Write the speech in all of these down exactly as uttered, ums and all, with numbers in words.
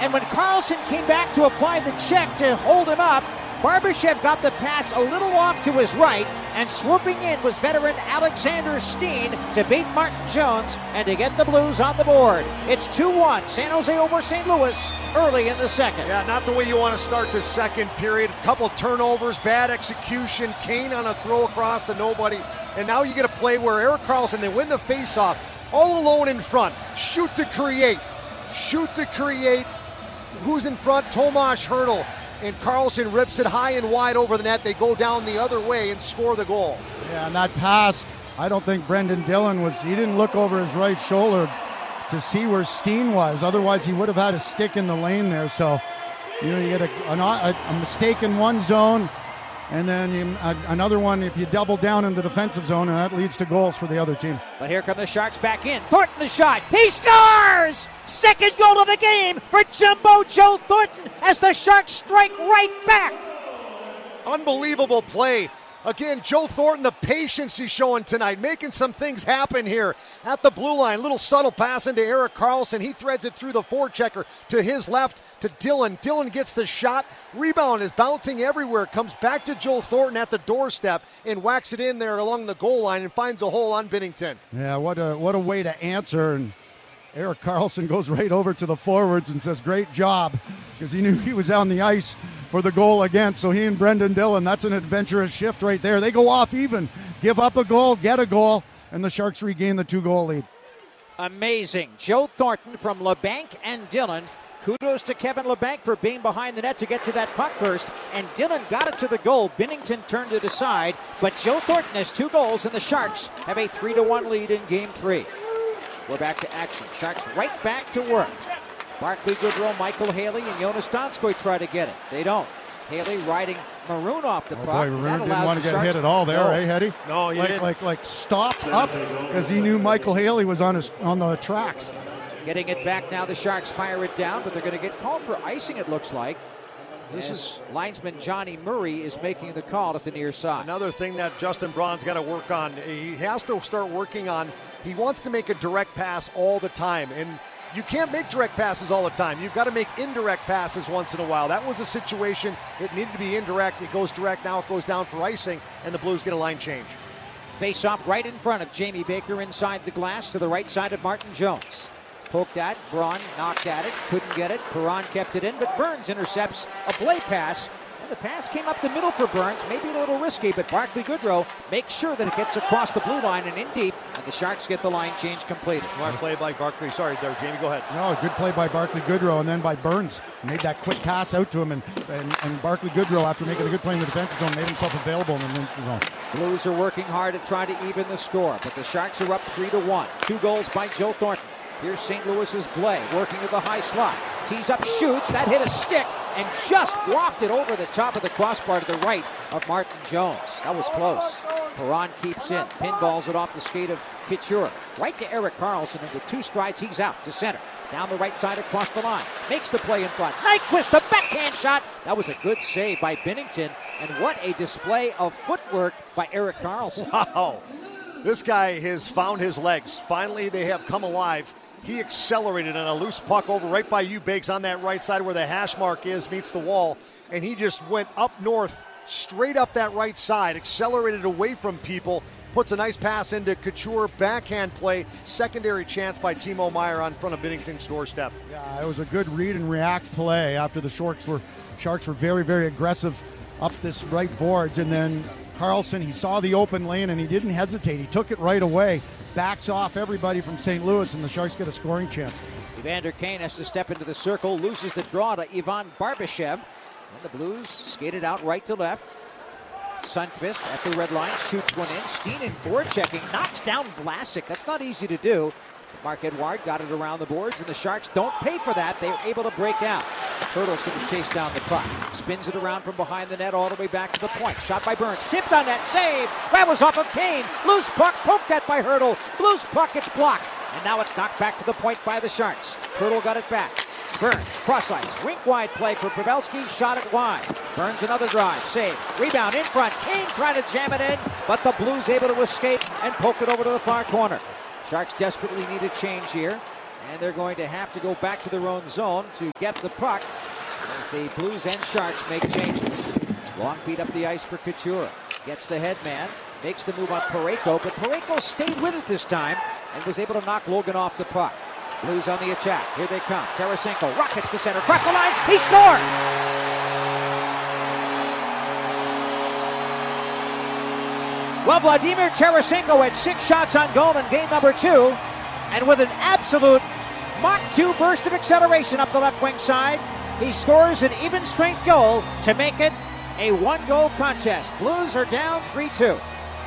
And when Karlsson came back to apply the check to hold him up, Barbashev got the pass a little off to his right, and swooping in was veteran Alexander Steen to beat Martin Jones and to get the Blues on the board. It's two one, San Jose over Saint Louis early in the second. Yeah, not the way you want to start the second period. A couple turnovers, bad execution, Kane on a throw across to nobody, and now you get a play where Erik Karlsson, they win the faceoff, all alone in front. Shoot to create. Shoot to create. Who's in front? Tomas Hertl. And Karlsson rips it high and wide over the net. They go down the other way and score the goal. Yeah, and that pass, I don't think Brendan Dillon was, he didn't look over his right shoulder to see where Steen was. Otherwise, he would have had a stick in the lane there. So, you know, you get a, a, a mistake in one zone, and then you, a, another one if you double down in the defensive zone, and that leads to goals for the other team. But here come the Sharks back in. Thornton the shot. He scores! Second goal of the game for Jumbo Joe Thornton as the Sharks strike right back. Unbelievable play. Again, Joe Thornton, the patience he's showing tonight, making some things happen here at the blue line. Little subtle pass into Erik Karlsson. He threads it through the forechecker to his left to Dillon. Dillon gets the shot. Rebound is bouncing everywhere. Comes back to Joe Thornton at the doorstep and whacks it in there along the goal line and finds a hole on Binnington. Yeah, what a what a way to answer. And Erik Karlsson goes right over to the forwards and says, great job, because he knew he was on the ice for the goal again. So he and Brendan Dillon, that's an adventurous shift right there. They go off even, give up a goal, get a goal, and the Sharks regain the two-goal lead. Amazing. Joe Thornton from LeBanc and Dillon. Kudos to Kevin LeBanc for being behind the net to get to that puck first, and Dillon got it to the goal. Binnington turned it aside, but Joe Thornton has two goals, and the Sharks have a three to one lead in game three. We're back to action. Sharks right back to work. Barclay Goodrow, Michael Haley, and Jonas Donskoy try to get it. They don't. Haley riding Maroon off the oh puck. Boy, Maroon didn't want to get Sharks hit at all there, no. eh, Hetty? No, he like, didn't. Like, like stopped up because he knew Michael Haley was on his on the tracks. Getting it back now, the Sharks fire it down, but they're going to get called for icing, it looks like. This is linesman Johnny Murray is making the call at the near side. Another thing that Justin Braun's got to work on, he has to start working on, he wants to make a direct pass all the time, and you can't make direct passes all the time. You've got to make indirect passes once in a while. That was a situation, it needed to be indirect, it goes direct, now it goes down for icing, and the Blues get a line change. Face off right in front of Jamie Baker inside the glass to the right side of Martin Jones. Poked at, Braun knocked at it, couldn't get it. Perron kept it in, but Burns intercepts a play pass. And the pass came up the middle for Burns, maybe a little risky, but Barclay Goodrow makes sure that it gets across the blue line and in deep, and the Sharks get the line change completed. Smart play by Barclay. Sorry there, Jamie, go ahead. No, good play by Barclay Goodrow, and then by Burns. Made that quick pass out to him, and, and, and Barclay Goodrow, after making a good play in the defensive zone, made himself available in the neutral zone. Blues are working hard to try to even the score, but the Sharks are up three to one. Two goals by Joe Thornton. Here's Saint Louis's Blais working to the high slot. Tees up, shoots. That hit a stick and just wafted over the top of the crossbar to the right of Martin Jones. That was close. Perron keeps in. Pinballs it off the skate of Couture. Right to Erik Karlsson, and with two strides, he's out to center. Down the right side across the line. Makes the play in front. Nyquist, the backhand shot. That was a good save by Binnington. And what a display of footwork by Erik Karlsson. Wow. This guy has found his legs. Finally, they have come alive. He accelerated on a loose puck over right by you, Bakes, on that right side where the hash mark is, meets the wall. And he just went up north, straight up that right side, accelerated away from people, puts a nice pass into Couture, backhand play, secondary chance by Timo Meier on front of Binnington's doorstep. Yeah, it was a good read and react play after the Sharks were, Sharks were very, very aggressive up this right boards. And then Karlsson, he saw the open lane and he didn't hesitate. He took it right away. Backs off everybody from Saint Louis, and the Sharks get a scoring chance. Evander Kane has to step into the circle, loses the draw to Ivan Barbashev. And the Blues skated out right to left. Sundqvist at the red line, shoots one in. Steen in forward checking, knocks down Vlasic. That's not easy to do. Mark Edward got it around the boards, and the Sharks don't pay for that. They're able to break out. Turtle's going to chase down the puck. Spins it around from behind the net all the way back to the point. Shot by Burns. Tipped on that. Save. That was off of Kane. Loose puck. Poked at by Hertl. Loose puck. It's blocked. And now it's knocked back to the point by the Sharks. Hertl got it back. Burns. Cross ice. Rink wide play for Pavelski. Shot it wide. Burns another drive. Save. Rebound in front. Kane trying to jam it in, but the Blues able to escape and poke it over to the far corner. Sharks desperately need a change here. And they're going to have to go back to their own zone to get the puck as the Blues and Sharks make changes. Long feed up the ice for Couture. Gets the head man, makes the move on Parayko, but Parayko stayed with it this time and was able to knock Logan off the puck. Blues on the attack. Here they come. Tarasenko rockets the center. Across the line. He scores! Well, Vladimir Tarasenko had six shots on goal in game number two. And with an absolute Mach two burst of acceleration up the left wing side, he scores an even strength goal to make it a one-goal contest. Blues are down three two.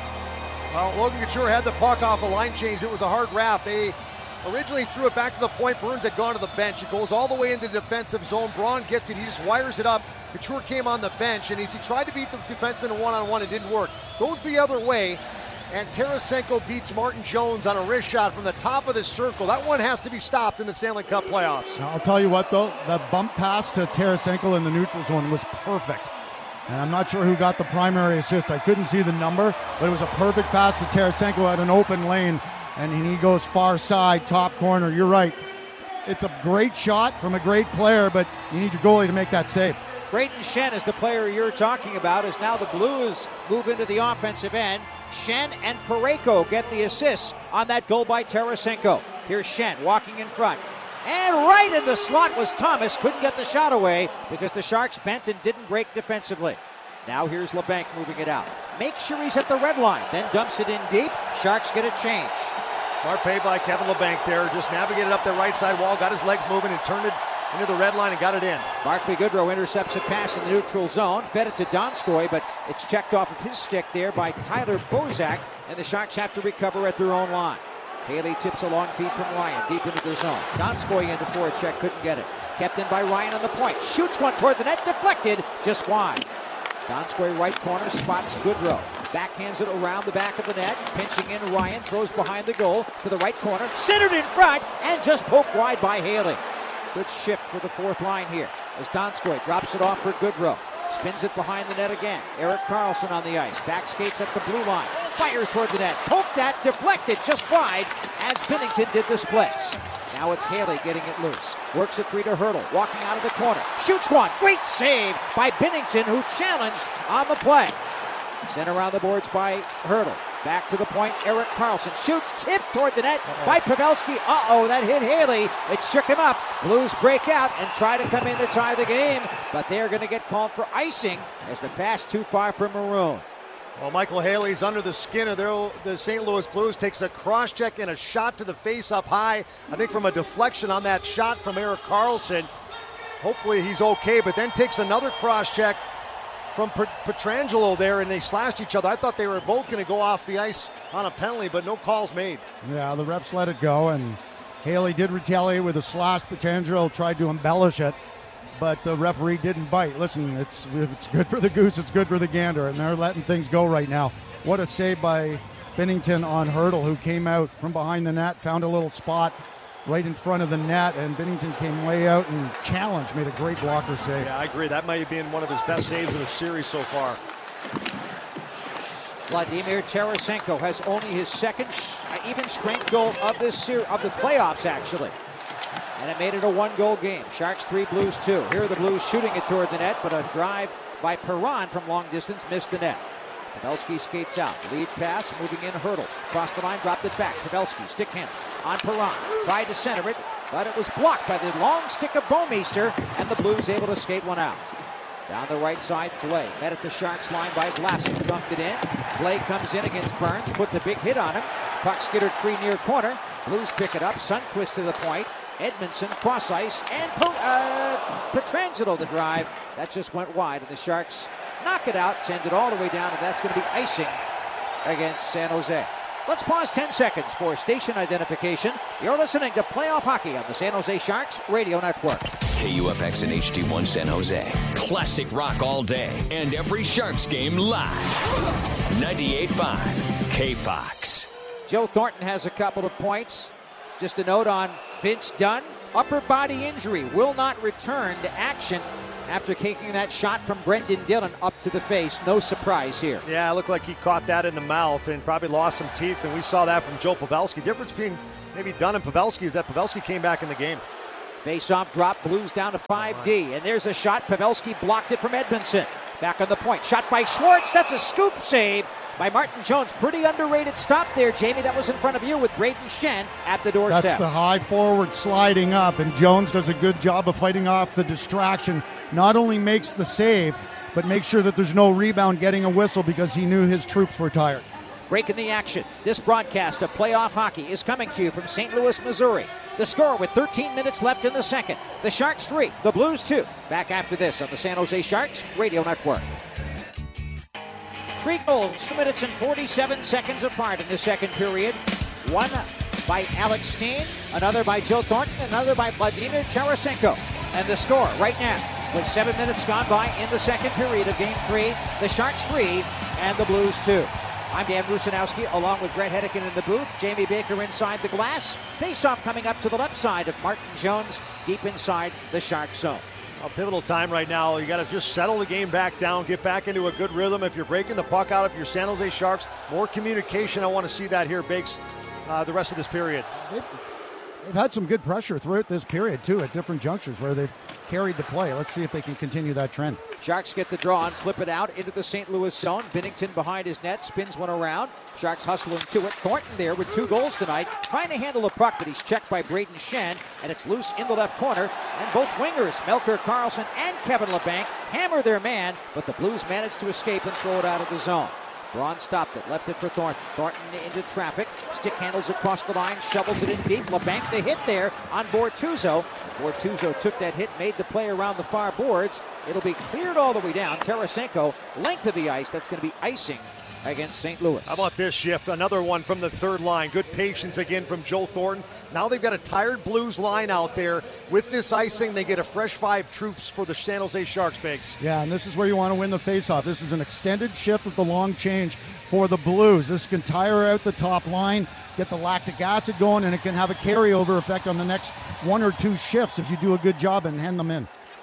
Well, Logan Couture had the puck off a line change. It was a hard wrap. They originally threw it back to the point. Burns had gone to the bench. It goes all the way into the defensive zone. Braun gets it. He just wires it up. Couture came on the bench, and as he tried to beat the defenseman in one-on-one, it didn't work. Goes the other way, and Tarasenko beats Martin Jones on a wrist shot from the top of the circle. That one has to be stopped in the Stanley Cup playoffs. I'll tell you what, though, that bump pass to Tarasenko in the neutral zone was perfect. And I'm not sure who got the primary assist. I couldn't see the number, but it was a perfect pass to Tarasenko at an open lane, and he goes far side, top corner. You're right. It's a great shot from a great player, but you need your goalie to make that save. Brayden Schenn is the player you're talking about, as now the Blues move into the offensive end. Schenn and Parayko get the assists on that goal by Tarasenko. Here's Schenn walking in front. And right in the slot was Thomas. Couldn't get the shot away because the Sharks bent and didn't break defensively. Now here's LeBanc moving it out. Make sure he's at the red line, then dumps it in deep. Sharks get a change. Smart play by Kevin LeBanc there. Just navigated up the right side wall, got his legs moving and turned it into the red line and got it in. Barclay Goodrow intercepts a pass in the neutral zone, fed it to Donskoy, but it's checked off of his stick there by Tyler Bozak, and the Sharks have to recover at their own line. Haley tips a long feed from Ryan deep into the zone. Donskoy into forecheck, couldn't get it. Kept in by Ryan on the point. Shoots one toward the net, deflected, just wide. Donskoy right corner, spots Goodrow. Backhands it around the back of the net. Pinching in Ryan, throws behind the goal to the right corner. Centered in front, and just poked wide by Haley. Good shift for the fourth line here as Donskoy drops it off for Goodrow. Spins it behind the net again. Erik Karlsson on the ice. Back skates at the blue line. Fires toward the net. Poked that, deflected just wide as Binnington did the splits. Now it's Haley getting it loose. Works it free to Hurdle. Walking out of the corner. Shoots one. Great save by Binnington, who challenged on the play. Sent around the boards by Hurdle. Back to the point, Erik Karlsson shoots, tipped toward the net uh-oh. by Pavelski. Uh-oh, that hit Haley. It shook him up. Blues break out and try to come in to tie the game, but they're going to get called for icing as the pass too far for Maroon. Well, Michael Haley's under the skin of their, the Saint Louis Blues, takes a cross-check and a shot to the face up high. I think from a deflection on that shot from Erik Karlsson. Hopefully he's okay, but then takes another cross-check from Pietrangelo there, and they slashed each other. I thought they were both going to go off the ice on a penalty, but no calls made. Yeah, the refs let it go, and Haley did retaliate with a slash. Pietrangelo tried to embellish it, but the referee didn't bite. Listen, it's if it's good for the goose, it's good for the gander, and they're letting things go right now. What a save by Binnington on Hurdle, who came out from behind the net, found a little spot right in front of the net, and Binnington came way out and challenged, made a great blocker save. Yeah, I agree. That might have been one of his best saves of the series so far. Vladimir Tarasenko has only his second even strength goal of this series, of the playoffs, actually. And it made it a one-goal game. Sharks three, Blues two. Here are the Blues shooting it toward the net, but a drive by Perron from long distance missed the net. Pavelski skates out. Lead pass, moving in Hurdle. Cross the line, dropped it back. Pavelski, stick handles on Perron. Tried to center it, but it was blocked by the long stick of Bouwmeester, and the Blues able to skate one out. Down the right side, Blais. Met at the Sharks line by Vlasic. Dumped it in. Blais comes in against Burns, put the big hit on him. Puck skittered free near corner. Blues pick it up. Sundqvist to the point. Edmondson cross ice, and uh, Pietrangelo the drive. That just went wide, and the Sharks knock it out, send it all the way down, and that's going to be icing against San Jose. Let's pause ten seconds for station identification. You're listening to Playoff Hockey on the San Jose Sharks Radio Network. K U F X and H D one San Jose. Classic rock all day and every Sharks game live. ninety-eight point five K Fox. Joe Thornton has a couple of points. Just a note on Vince Dunn. Upper body injury, will not return to action after kicking that shot from Brendan Dillon up to the face. No surprise here. Yeah, it looked like he caught that in the mouth and probably lost some teeth, and we saw that from Joe Pavelski. Difference between maybe done in Pavelski is that Pavelski came back in the game. Face-off drop, Blues down to five D. And there's a shot. Pavelski blocked it from Edmondson. Back on the point. Shot by Schwartz. That's a scoop save by Martin Jones. Pretty underrated stop there, Jamie. That was in front of you with Braden Shen at the doorstep. That's the high forward sliding up, and Jones does a good job of fighting off the distraction. Not only makes the save, but makes sure that there's no rebound getting a whistle because he knew his troops were tired. Breaking the action. This broadcast of playoff hockey is coming to you from Saint Louis, Missouri. The score with thirteen minutes left in the second. The Sharks three, the Blues two. Back after this on the San Jose Sharks Radio Network. Three goals, two minutes and forty-seven seconds apart in the second period. One by Alex Steen, another by Joe Thornton, another by Vladimir Tarasenko. And the score right now, with seven minutes gone by in the second period of Game three, the Sharks three and the Blues two. I'm Dan Rusanowski, along with Brett Hedican in the booth. Jamie Baker inside the glass. Face-off coming up to the left side of Martin Jones, deep inside the Shark zone. A pivotal time right now. You got to just settle the game back down, get back into a good rhythm. If you're breaking the puck out of your San Jose Sharks, more communication. I want to see that here, Bakes, uh, the rest of this period. They've, they've had some good pressure throughout this period, too, at different junctures where they've carried the play. Let's see if they can continue that trend. Sharks get the draw and flip it out into the Saint Louis zone. Binnington behind his net, spins one around. Sharks hustling to it. Thornton there with two goals tonight, trying to handle the puck, but he's checked by Braden Shen, and it's loose in the left corner. And both wingers, Melker Karlsson and Kevin Labanc, hammer their man, but the Blues manage to escape and throw it out of the zone. Braun stopped it, left it for Thornton. Thornton into traffic, stick handles across the line, shovels it in deep. Labanc the hit there on Bortuzzo. Bortuzzo took that hit, made the play around the far boards. It'll be cleared all the way down. Tarasenko, length of the ice, that's going to be icing against Saint Louis. How about this shift? Another one from the third line. Good patience again from Joe Thornton. Now they've got a tired Blues line out there. With this icing, they get a fresh five troops for the San Jose Sharks, Bakes. Yeah, and this is where you want to win the faceoff. This is an extended shift with the long change for the Blues. This can tire out the top line, get the lactic acid going, and it can have a carryover effect on the next one or two shifts if you do a good job and hand them in.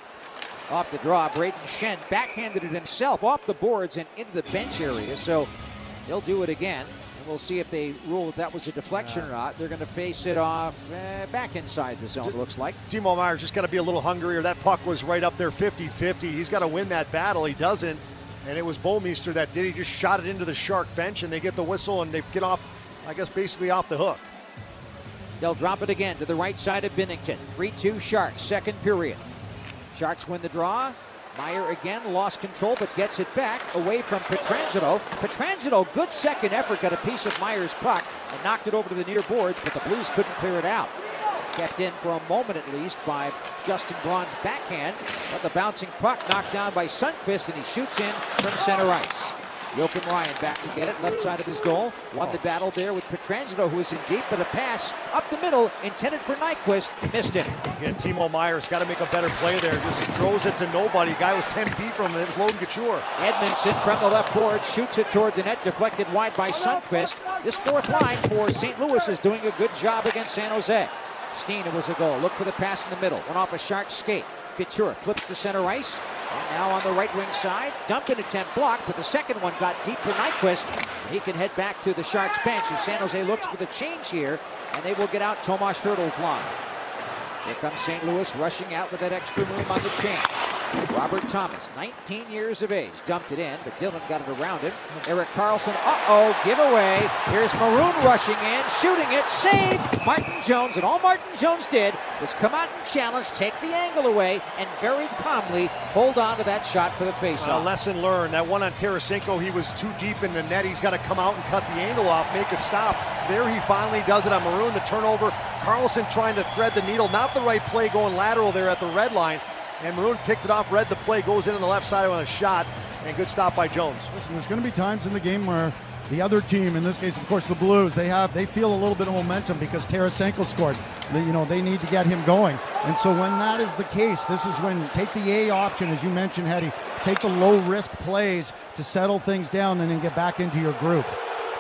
Off the draw, Braden Shen backhanded it himself off the boards and into the bench area. So they'll do it again. And we'll see if they rule that that was a deflection or not. They're going to face it off uh, back inside the zone, it looks like. Timo Meier's just got to be a little hungrier. That puck was right up there fifty-fifty. He's got to win that battle. He doesn't. And it was Bouwmeester that did. He just shot it into the Shark bench, and they get the whistle, and they get off, I guess, basically off the hook. They'll drop it again to the right side of Binnington. three two Sharks, second period. Sharks win the draw. Meier again lost control, but gets it back away from Pietrangelo. Pietrangelo, good second effort, got a piece of Meier's puck and knocked it over to the near boards, but the Blues couldn't clear it out. Kept in for a moment at least by Justin Braun's backhand, but the bouncing puck knocked down by Sundqvist, and he shoots in from center ice. Joachim Ryan back to get it, left side of his goal. Won the battle there with Pietrangelo, who was in deep, but a pass up the middle intended for Nyquist, missed it. Again, Timo Meier's got to make a better play there. Just throws it to nobody. Guy was ten feet from him. It was Logan Couture. Edmondson from the left board shoots it toward the net, deflected wide by Sundqvist. This fourth line for Saint Louis is doing a good job against San Jose. Steen, it was a goal. Look for the pass in the middle. Went off a Shark skate. Couture flips to center ice. And now on the right wing side, dumped an attempt blocked, but the second one got deep for Nyquist. He can head back to the Sharks bench as San Jose looks for the change here, and they will get out Tomas Hertl's line. Here comes Saint Louis rushing out with that extra room on the change. Robert Thomas, nineteen years of age, dumped it in, but Dylan got it around him. Erik Karlsson, uh-oh, giveaway. Here's Maroon rushing in, shooting it, saved Martin Jones, and all Martin Jones did was come out and challenge, take the angle away, and very calmly hold on to that shot for the faceoff. A lesson learned. That one on Tarasenko, he was too deep in the net. He's got to come out and cut the angle off, make a stop. There he finally does it on Maroon. The turnover, Karlsson trying to thread the needle. Not the right play going lateral there at the red line. And Maroon picked it off, read the play, goes in on the left side on a shot, and good stop by Jones. Listen, there's going to be times in the game where the other team, in this case, of course, the Blues, they have they feel a little bit of momentum because Tarasenko scored. They, you know, they need to get him going. And so when that is the case, this is when take the A option, as you mentioned, Hetty. Take the low-risk plays to settle things down and then get back into your groove.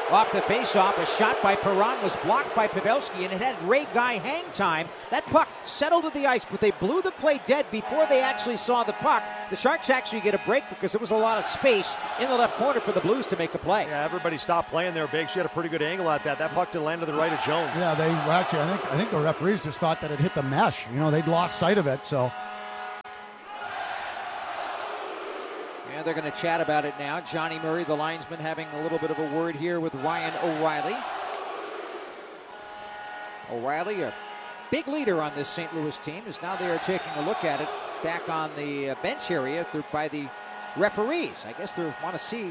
Off the face-off, a shot by Perron was blocked by Pavelski, and it had Ray Guy hang time. That puck settled to the ice, but they blew the play dead before they actually saw the puck. The Sharks actually get a break because there was a lot of space in the left corner for the Blues to make a play. Yeah, everybody stopped playing there, Big. She had a pretty good angle at that. That puck did land to the right of Jones. Yeah, they well, actually, I think I think the referees just thought that it hit the mesh. You know, they'd lost sight of it, so. And they're going to chat about it now. Johnny Murray, the linesman, having a little bit of a word here with Ryan O'Reilly. O'Reilly, a big leader on this Saint Louis team, is now they are taking a look at it back on the bench area by the referees. I guess they want to see.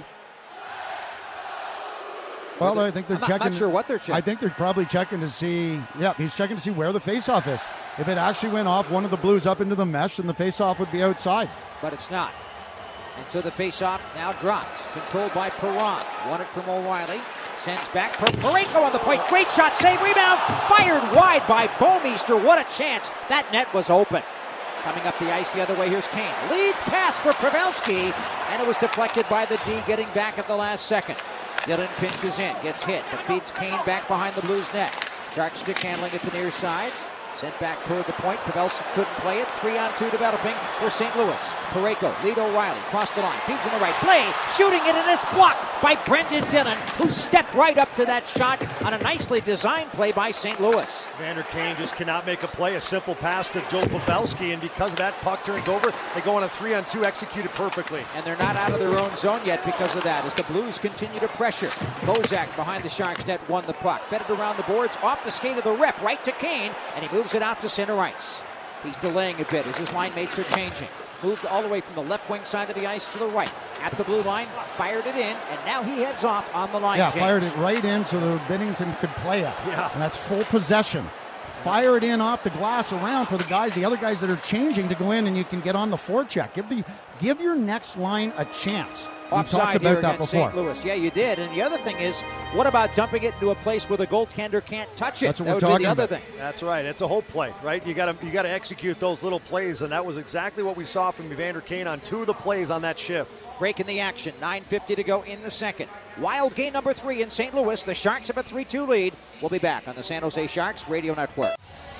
Well, I think they're I'm not, checking. Not sure what they're checking. I think they're probably checking to see. Yeah, he's checking to see where the faceoff is. If it actually went off one of the Blues up into the mesh, then the faceoff would be outside. But it's not. And so the faceoff now drops. Controlled by Perron. Won it from O'Reilly. Sends back. Parayko on the point. Great shot. Save. Rebound. Fired wide by Bouwmeester. What a chance. That net was open. Coming up the ice the other way. Here's Kane. Lead pass for Pavelski. And it was deflected by the D, getting back at the last second. Dillon pinches in. Gets hit. But feeds Kane back behind the Blues net. Shark stick handling at the near side. Sent back toward the point. Pavelski couldn't play it. Three on two developing for Saint Louis. Parayko, lead O'Reilly. Cross the line. Feeds in the right. Play. Shooting it, and it's blocked by Brendan Dillon, who stepped right up to that shot on a nicely designed play by Saint Louis. Vander Kane just cannot make a play. A simple pass to Joe Pavelski, and because of that, puck turns over. They go on a three on two, executed perfectly. And they're not out of their own zone yet because of that, as the Blues continue to pressure. Bozak behind the Sharks net won the puck. Fed it around the boards, off the skate of the ref, right to Kane, and he moves it out to center ice. He's delaying a bit as his line mates are changing. Moved all the way from the left wing side of the ice to the right. At the blue line, fired it in, and now he heads off on the line. Yeah, James. fired it right in so that Bennington could play it. Yeah. And that's full possession. Fire it in off the glass around for the guys, the other guys that are changing to go in, and you can get on the forecheck. Give the give your next line a chance. We Offside talked here about that against before. Saint Louis. Yeah, you did. And the other thing is, what about dumping it into a place where the goaltender can't touch it? That's what that we're would be talking the other about. thing. That's right. It's a whole play, right? You got to you got to execute those little plays, and that was exactly what we saw from Evander Kane on two of the plays on that shift. Breaking the action. nine fifty to go in the second. Wild game number three in Saint Louis. The Sharks have a three two lead. We'll be back on the San Jose Sharks Radio Network.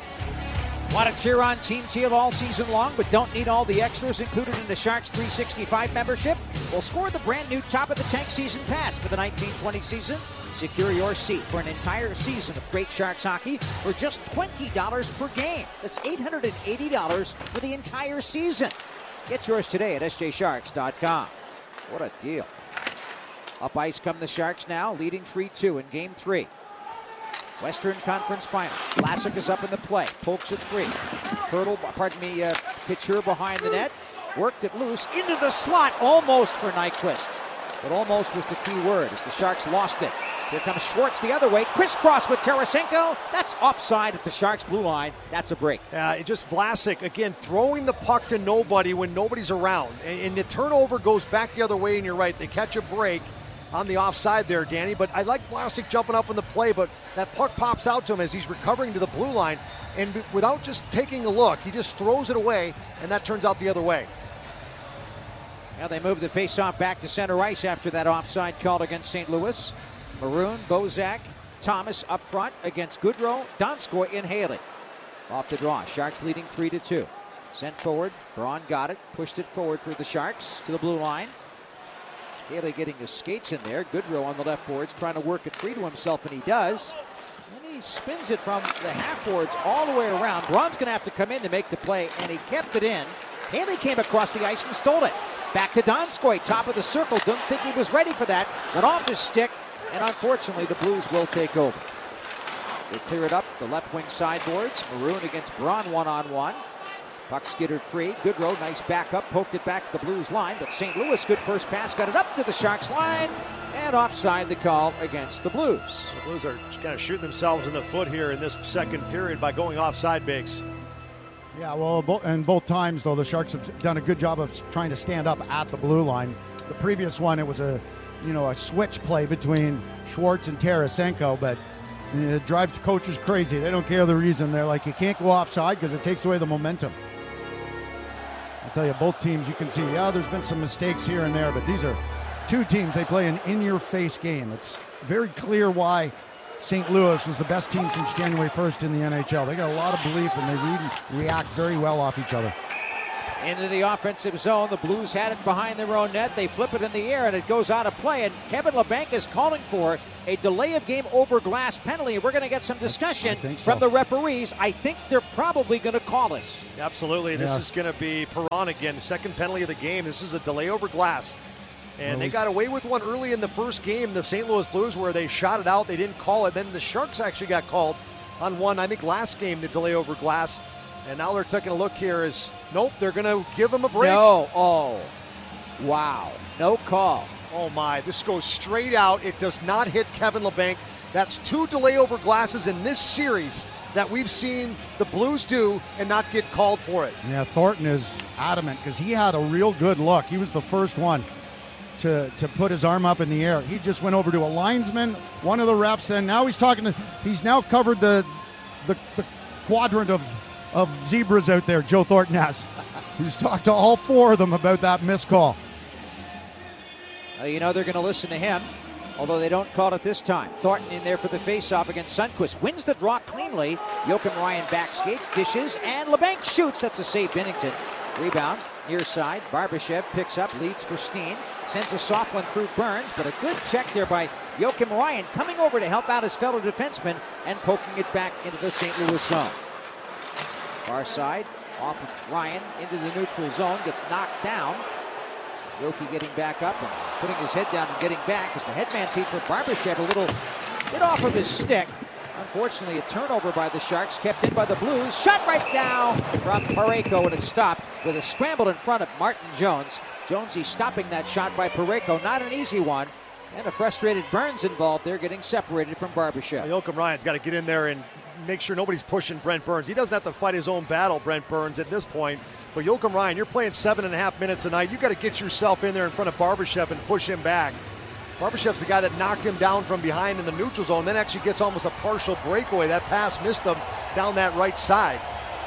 Want to cheer on Team Teal all season long, but don't need all the extras included in the Sharks three sixty-five membership? Well, score the brand new Top of the Tank Season Pass for the nineteen twenty season. Secure your seat for an entire season of great Sharks hockey for just twenty dollars per game. That's eight hundred eighty dollars for the entire season. Get yours today at S J Sharks dot com. What a deal. Up ice come the Sharks now, leading three two in Game three. Western Conference Final. Vlasic is up in the play. Pokes it free. Hurdle, pardon me, uh, Couture behind the net. Worked it loose into the slot, almost for Nyquist. But almost was the key word as the Sharks lost it. Here comes Schwartz the other way. Crisscross with Tarasenko. That's offside at the Sharks blue line. That's a break. Uh, it just Vlasic, again, throwing the puck to nobody when nobody's around. And, and the turnover goes back the other way, and you're right. They catch a break on the offside there, Danny. But I like Vlasic jumping up in the play, but that puck pops out to him as he's recovering to the blue line. And b- without just taking a look, he just throws it away, and that turns out the other way. Now they move the faceoff back to center ice after that offside called against Saint Louis. Maroon, Bozak, Thomas up front against Goodrow, Donskoy, and Haley. Off the draw. Sharks leading three to two. Sent forward. Braun got it. Pushed it forward for the Sharks to the blue line. Haley getting his skates in there. Goodrow on the left boards trying to work it free to himself, and he does. And he spins it from the half boards all the way around. Braun's going to have to come in to make the play, and he kept it in. Haley came across the ice and stole it. Back to Donskoy, top of the circle. Don't think he was ready for that. Went off his stick, and unfortunately the Blues will take over. They clear it up the left wing sideboards. Maroon against Braun one-on-one. Puck skittered free. Goodrow, nice backup, poked it back to the Blues line, but Saint Louis, good first pass, got it up to the Sharks line, and offside the call against the Blues. The Blues are kind of shooting themselves in the foot here in this second period by going offside, Biggs. Yeah, well, bo- and both times, though, the Sharks have done a good job of trying to stand up at the blue line. The previous one, it was a, you know, a switch play between Schwartz and Tarasenko, but it drives coaches crazy. They don't care the reason. They're like, you can't go offside because it takes away the momentum. I'll tell you, both teams, you can see, yeah, there's been some mistakes here and there, but these are two teams. They play an in-your-face game. It's very clear why Saint Louis was the best team since January first in the N H L. They got a lot of belief, and they read and react very well off each other. Into the offensive zone. The Blues had it behind their own net. They flip it in the air, and it goes out of play. And Kevin Labanc is calling for a delay of game over glass penalty. We're going to get some discussion so. from the referees. I think they're probably going to call this. Absolutely. This yeah. is going to be Perron again. Second penalty of the game. This is a delay over glass. And well, they got away with one early in the first game, the Saint Louis Blues, where they shot it out. They didn't call it. Then the Sharks actually got called on one, I think, last game, the delay over glass. And now they're taking a look here as, nope, they're going to give them a break. No. Oh, wow. No call. Oh, my. This goes straight out. It does not hit Kevin Labanc. That's two delay over glasses in this series that we've seen the Blues do and not get called for it. Yeah, Thornton is adamant because he had a real good look. He was the first one to, to put his arm up in the air. He just went over to a linesman, one of the refs, and now he's talking to, he's now covered the the, the quadrant of of zebras out there, Joe Thornton has. He's talked to all four of them about that missed call. Uh, you know they're going to listen to him, although they don't call it this time. Thornton in there for the faceoff against Sundqvist. Wins the draw cleanly. Joakim Ryan backskates, dishes, and Labanc shoots. That's a save, Binnington. Rebound, near side. Barbashev picks up, leads for Steen. Sends a soft one through Burns, but a good check there by Joakim Ryan, coming over to help out his fellow defenseman and poking it back into the Saint Louis zone. Far side, off of Ryan into the neutral zone, gets knocked down. Yoki getting back up and putting his head down and getting back as the headman feed for Barbashev, a little bit off of his stick. Unfortunately, a turnover by the Sharks, kept in by the Blues. Shot right down from Parayko, and it stopped with a scramble in front of Martin Jones. Jonesy stopping that shot by Parayko, not an easy one. And a frustrated Burns involved there, getting separated from Barbashev. Joakim Ryan's got to get in there and make sure nobody's pushing Brent Burns. He doesn't have to fight his own battle, Brent Burns, at this point. But Joakim Ryan, you're playing seven and a half minutes a night. You got to get yourself in there in front of Barbashev and push him back. Barbashev's the guy that knocked him down from behind in the neutral zone, then actually gets almost a partial breakaway. That pass missed him down that right side.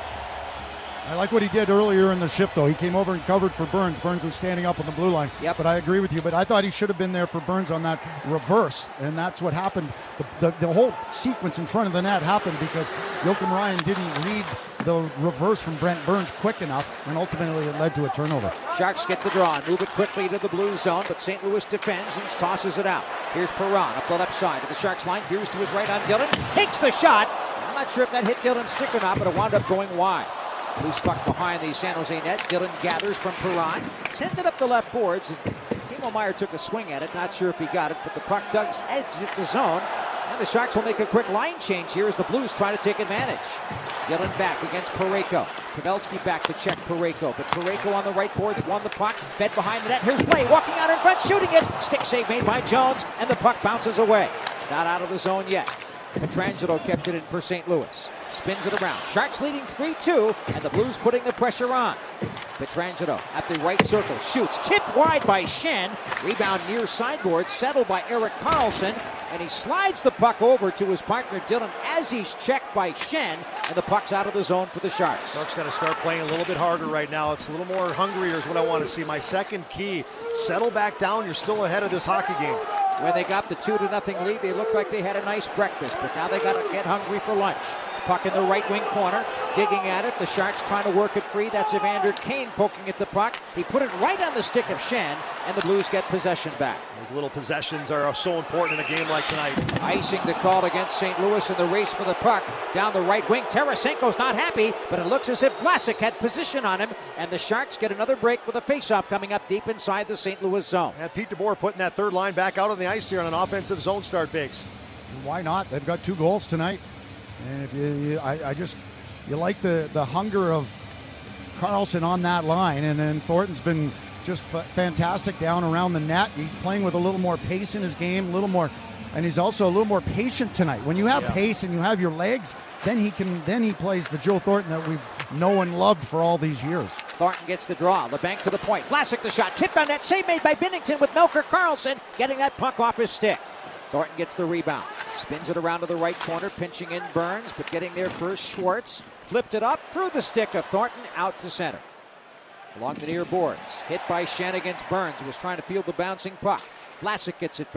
I like what he did earlier in the shift, though. He came over and covered for Burns. Burns was standing up on the blue line. Yep. But I agree with you. But I thought he should have been there for Burns on that reverse, and that's what happened. The, the, the whole sequence in front of the net happened because Joakim Ryan didn't read the reverse from Brent Burns quick enough, and ultimately it led to a turnover. Sharks get the draw, move it quickly to the blue zone, but Saint Louis defends and tosses it out. Here's Perron up the left side of the Sharks line. Here's to his right on Dillon. Takes the shot. I'm not sure if that hit Dillon's stick or not, but it wound up going wide. Loose puck behind the San Jose net. Dillon gathers from Perron. Sends it up the left boards. And Timo Meier took a swing at it. Not sure if he got it, but the puck does exit the zone. And the Sharks will make a quick line change here as the Blues try to take advantage. Dillon back against Parayko. Pavelski back to check Parayko. But Parayko on the right boards won the puck. Fed behind the net. Here's play. Walking out in front, shooting it. Stick save made by Jones. And the puck bounces away. Not out of the zone yet. Pietrangelo kept it in for Saint Louis. Spins it around. Sharks leading three two, and the Blues putting the pressure on. Pietrangelo at the right circle. Shoots. Tipped wide by Schenn. Rebound near sideboard. Settled by Erik Karlsson. And he slides the puck over to his partner Dillon as he's checked by Schenn. And the puck's out of the zone for the Sharks. Sharks got to start playing a little bit harder right now. It's a little more hungrier is what I want to see. My second key, settle back down. You're still ahead of this hockey game. When they got the two to nothing lead, they looked like they had a nice breakfast, but now they got to get hungry for lunch. Puck in the right wing corner, digging at it. The Sharks trying to work it free. That's Evander Kane poking at the puck. He put it right on the stick of Schenn, and the Blues get possession back. Those little possessions are so important in a game like tonight. Icing the call against Saint Louis in the race for the puck. Down the right wing, Tarasenko's not happy, but it looks as if Vlasic had position on him, and the Sharks get another break with a faceoff coming up deep inside the Saint Louis zone. And Pete DeBoer putting that third line back out on the ice here on an offensive zone start, Biggs. Why not? They've got two goals tonight. And if you, you I, I just, you like the, the hunger of Karlsson on that line, and then Thornton's been just f- fantastic down around the net. He's playing with a little more pace in his game, a little more, and he's also a little more patient tonight. When you have yeah. pace and you have your legs, then he can, then he plays the Joe Thornton that we've known and loved for all these years. Thornton gets the draw. Labanc to the point. Vlasic the shot. Tipped on net. Save made by Binnington with Melker Karlsson getting that puck off his stick. Thornton gets the rebound. Spins it around to the right corner, pinching in Burns, but getting there first Schwartz. Flipped it up through the stick of Thornton out to center. Along the near boards. Hit by Schenn against Burns, who was trying to field the bouncing puck. Vlasic gets it back.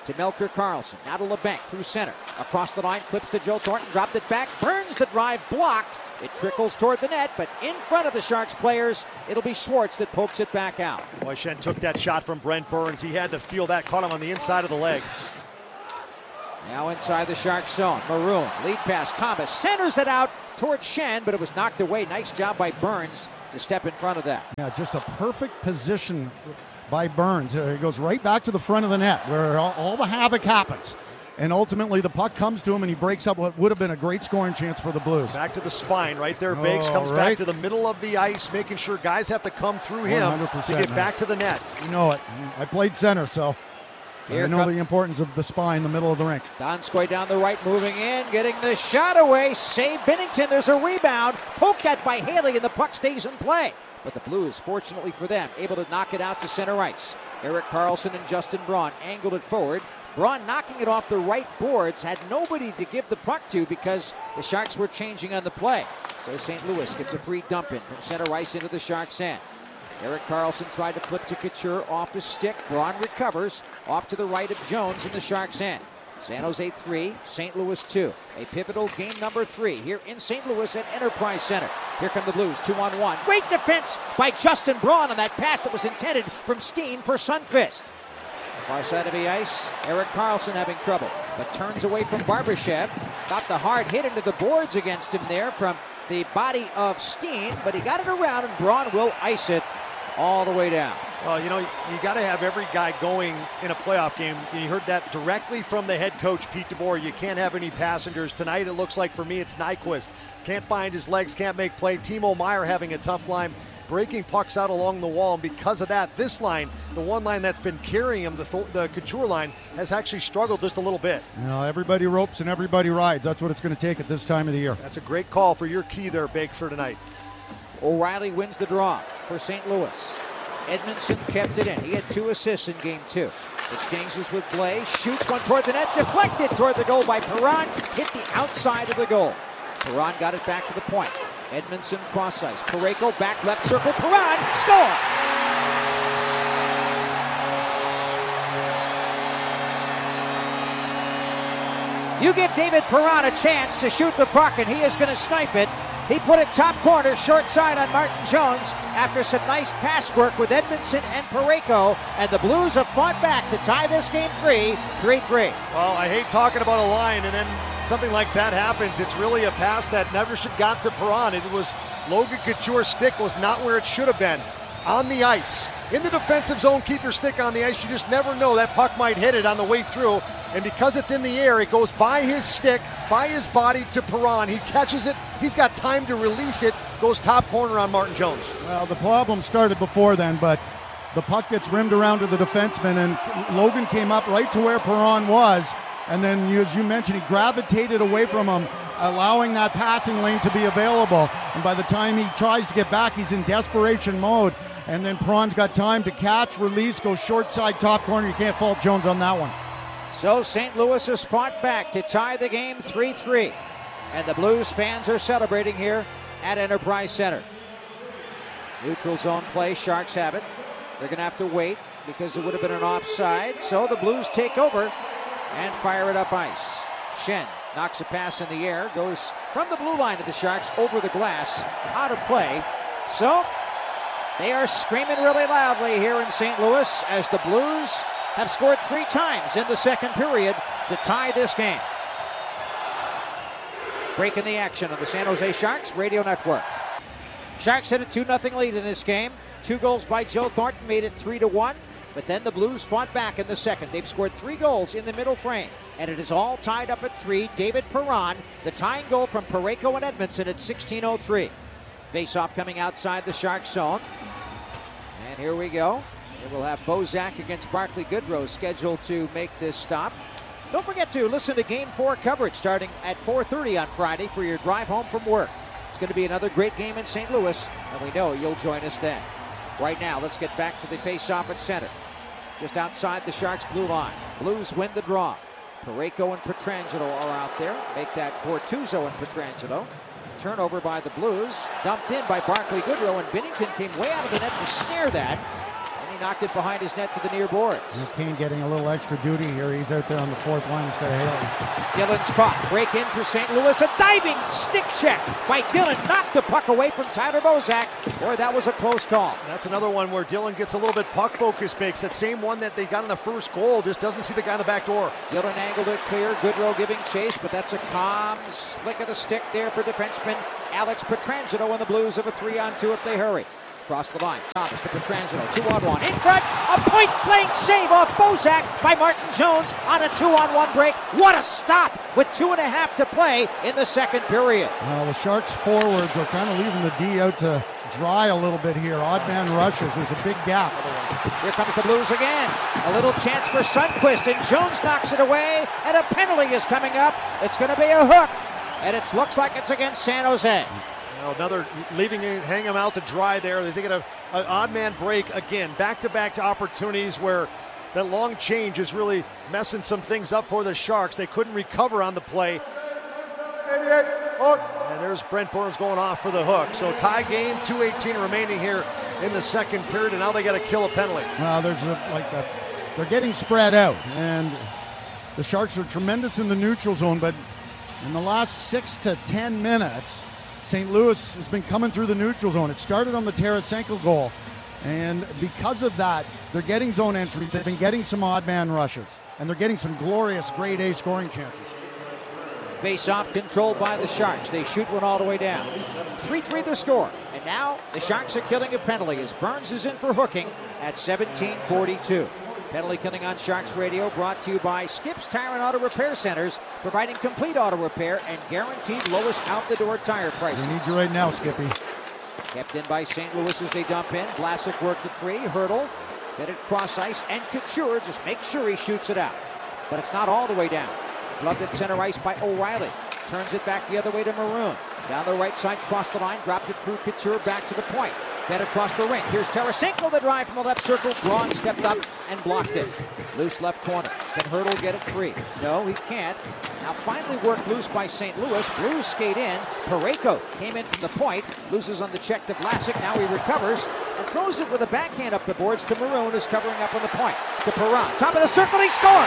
to Melker Karlsson. Now to LeBanc through center. Across the line, flips to Joe Thornton, dropped it back. Burns the drive, blocked. It trickles toward the net, but in front of the Sharks players, it'll be Schwartz that pokes it back out. Boy, Schenn took that shot from Brent Burns. He had to feel that, caught him on the inside of the leg. Now inside the Sharks zone. Maroon, lead pass. Thomas centers it out towards Schenn, but it was knocked away. Nice job by Burns to step in front of that. Yeah, just a perfect position by Burns. Uh, He goes right back to the front of the net where all, all the havoc happens. And ultimately the puck comes to him and he breaks up what would have been a great scoring chance for the Blues. Back to the spine right there. Biggs Oh, comes right. back to the middle of the ice, making sure guys have to come through him one hundred to percent, get man. back to the net. You know it. I played center, so Here I know come- the importance of the spine, the middle of the rink. Donskoy down the right, moving in, getting the shot away. Save Binnington. There's a rebound. Poked at by Haley, and the puck stays in play. But the Blues, fortunately for them, able to knock it out to center ice. Erik Karlsson and Justin Braun angled it forward. Braun knocking it off the right boards, had nobody to give the puck to because the Sharks were changing on the play. So Saint Louis gets a free dump in from center ice into the Sharks' end. Erik Karlsson tried to flip to Couture off his stick. Braun recovers off to the right of Jones in the Sharks' end. San Jose three, Saint Louis two. A pivotal game number three here in Saint Louis at Enterprise Center. Here come the Blues, two on one. Great defense by Justin Braun on that pass that was intended from Steen for Sundqvist. Far side of the ice, Erik Karlsson having trouble, but turns away from Barbashev. Got the hard hit into the boards against him there from the body of Steen, but he got it around and Braun will ice it all the way down. Well, you know, you got to have every guy going in a playoff game. You heard that directly from the head coach, Pete DeBoer. You can't have any passengers. Tonight, it looks like for me, it's Nyquist. Can't find his legs, can't make play. Timo Meier having a tough line, breaking pucks out along the wall. And because of that, this line, the one line that's been carrying him, the, the Couture line, has actually struggled just a little bit. You know, everybody ropes and everybody rides. That's what it's going to take at this time of the year. That's a great call for your key there, Bake, for tonight. O'Reilly wins the draw for Saint Louis. Edmondson kept it in. He had two assists in game two. Exchanges with Blais, shoots one toward the net, deflected toward the goal by Perron, hit the outside of the goal. Perron got it back to the point. Edmondson cross ice. Parayko back left circle. Perron, score! You give David Perron a chance to shoot the puck, and he is going to snipe it. He put it top corner, short side on Martin Jones after some nice pass work with Edmondson and Parayko, and the Blues have fought back to tie this game three, three three. Well, I hate talking about a line, and then something like that happens. It's really a pass that never should got to Perron. It was Logan Couture's stick was not where it should have been. On the ice. In the defensive zone, keep your stick on the ice. You just never know. That puck might hit it on the way through. And because it's in the air, it goes by his stick, by his body to Perron. He catches it. He's got time to release it. Goes top corner on Martin Jones. Well, the problem started before then, but the puck gets rimmed around to the defenseman, and Logan came up right to where Perron was. And then, as you mentioned, he gravitated away from him, allowing that passing lane to be available. And by the time he tries to get back, he's in desperation mode. And then Perron's got time to catch, release, go short side, top corner. You can't fault Jones on that one. So Saint Louis has fought back to tie the game three three. And the Blues fans are celebrating here at Enterprise Center. Neutral zone play, Sharks have it. They're going to have to wait because it would have been an offside. So the Blues take over and fire it up ice. Schenn knocks a pass in the air, goes from the blue line of the Sharks over the glass, out of play. So they are screaming really loudly here in Saint Louis as the Blues have scored three times in the second period to tie this game. Breaking the action on the San Jose Sharks Radio Network. Sharks had a two nothing lead in this game. Two goals by Joe Thornton made it three to one. But then the Blues fought back in the second. They've scored three goals in the middle frame. And it is all tied up at three. David Perron, the tying goal from Parayko and Edmondson at sixteen oh three. Face-off coming outside the Sharks zone. And here we go. And we'll have Bozak against Barclay Goodrow scheduled to make this stop. Don't forget to listen to Game four coverage starting at four thirty on Friday for your drive home from work. It's going to be another great game in Saint Louis, and we know you'll join us then. Right now, let's get back to the face-off at center. Just outside the Sharks' blue line. Blues win the draw. Parayko and Pietrangelo are out there. Make that Bortuzzo and Pietrangelo. Turnover by the Blues. Dumped in by Barclay Goodrow, and Binnington came way out of the net to snare that. And he knocked it behind his net to the near boards. Kane getting a little extra duty here. He's out there on the fourth line instead of Hayes. Dillon's caught. Break in for Saint Louis. A diving stick check by Dillon. Knocked the puck away from Tyler Bozak. Boy, that was a close call. That's another one where Dillon gets a little bit puck focus makes. That same one that they got in the first goal, just doesn't see the guy in the back door. Dillon angled it clear. Goodrow giving chase, but that's a calm slick of the stick there for defenseman Alex Pietrangelo, and the Blues have a three on two if they hurry. Across the line, Thomas to Pietrangelo, two on one. In front, a point-blank save off Bozak by Martin Jones on a two-on-one break. What a stop with two and a half to play in the second period. Well, the Sharks forwards are kind of leaving the D out to dry a little bit here. Odd man rushes. There's a big gap. Here comes the Blues again. A little chance for Sundqvist, and Jones knocks it away, and a penalty is coming up. It's going to be a hook, and it looks like it's against San Jose. Now another leaving it, hang him out to dry there. They get a, an odd man break again. Back-to-back opportunities where that long change is really messing some things up for the Sharks. They couldn't recover on the play. And there's Brent Burns going off for the hook. So tie game, two eighteen remaining here in the second period, and now they got to kill a penalty. Well, there's a, like a, they're getting spread out, and the Sharks are tremendous in the neutral zone, but in the last six to ten minutes, Saint Louis has been coming through the neutral zone. It started on the Tarasenko goal, and because of that, they're getting zone entry. They've been getting some odd man rushes, and they're getting some glorious grade A scoring chances. Face-off controlled by the Sharks. They shoot one all the way down. three three the score, and now the Sharks are killing a penalty as Burns is in for hooking at seventeen forty-two. Penalty Killing on Sharks Radio brought to you by Skips Tire and Auto Repair Centers, providing complete auto repair and guaranteed lowest out-the-door tire prices. We need you right now, Skippy. Kept in by Saint Louis as they dump in. Vlasic worked it free. Hurdle. Get it cross ice. And Couture just makes sure he shoots it out. But it's not all the way down. Gloved at center ice by O'Reilly. Turns it back the other way to Maroon. Down the right side, cross the line. Dropped it through Couture back to the point. Then across the ring. Here's Tarasenko, the drive from the left circle. Braun stepped up and blocked it. Loose left corner. Can Hurdle get it free? No, he can't. Now finally worked loose by Saint Louis. Blues skate in. Parayko came in from the point. Loses on the check to Vlasic. Now he recovers and throws it with a backhand up the boards to Maroon, who's covering up on the point. To Perron. Top of the circle, he scores!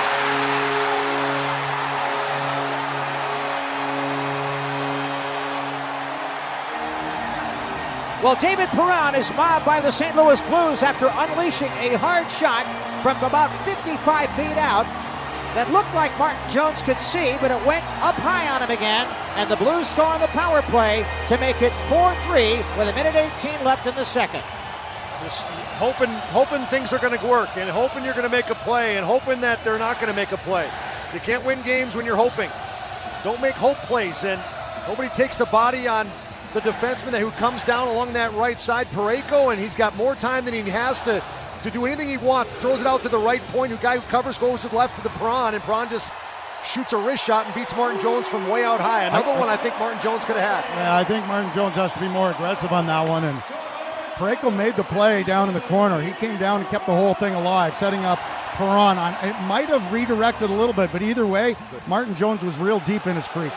Well, David Perron is mobbed by the Saint Louis Blues after unleashing a hard shot from about fifty-five feet out that looked like Martin Jones could see, but it went up high on him again, and the Blues score on the power play to make it four three with a minute eighteen left in the second. Just hoping, hoping things are going to work, and hoping you're going to make a play, and hoping that they're not going to make a play. You can't win games when you're hoping. Don't make hope plays, and nobody takes the body on the defenseman who comes down along that right side, Parayko, and he's got more time than he has to, to do anything he wants. Throws it out to the right point. The guy who covers goes to the left to the Perron, and Perron just shoots a wrist shot and beats Martin Jones from way out high. Another I, one I think Martin Jones could have had. Yeah, I think Martin Jones has to be more aggressive on that one, and Parayko made the play down in the corner. He came down and kept the whole thing alive, setting up Perron. On, it might have redirected a little bit, but either way, Martin Jones was real deep in his crease.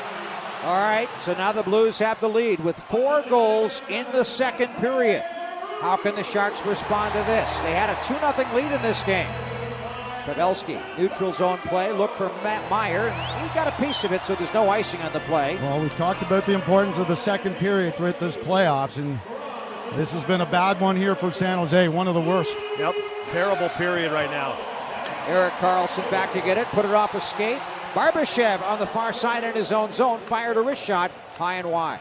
All right, so now the Blues have the lead with four goals in the second period. How can the Sharks respond to this? They had a two nothing lead in this game. Pavelski, neutral zone play, look for Matt Meyer. He got a piece of it, so there's no icing on the play. Well, we've talked about the importance of the second period throughout this playoffs, and this has been a bad one here for San Jose, one of the worst. Yep, terrible period right now. Erik Karlsson back to get it, put it off a skate. Barbashev on the far side in his own zone, fired a wrist shot high and wide.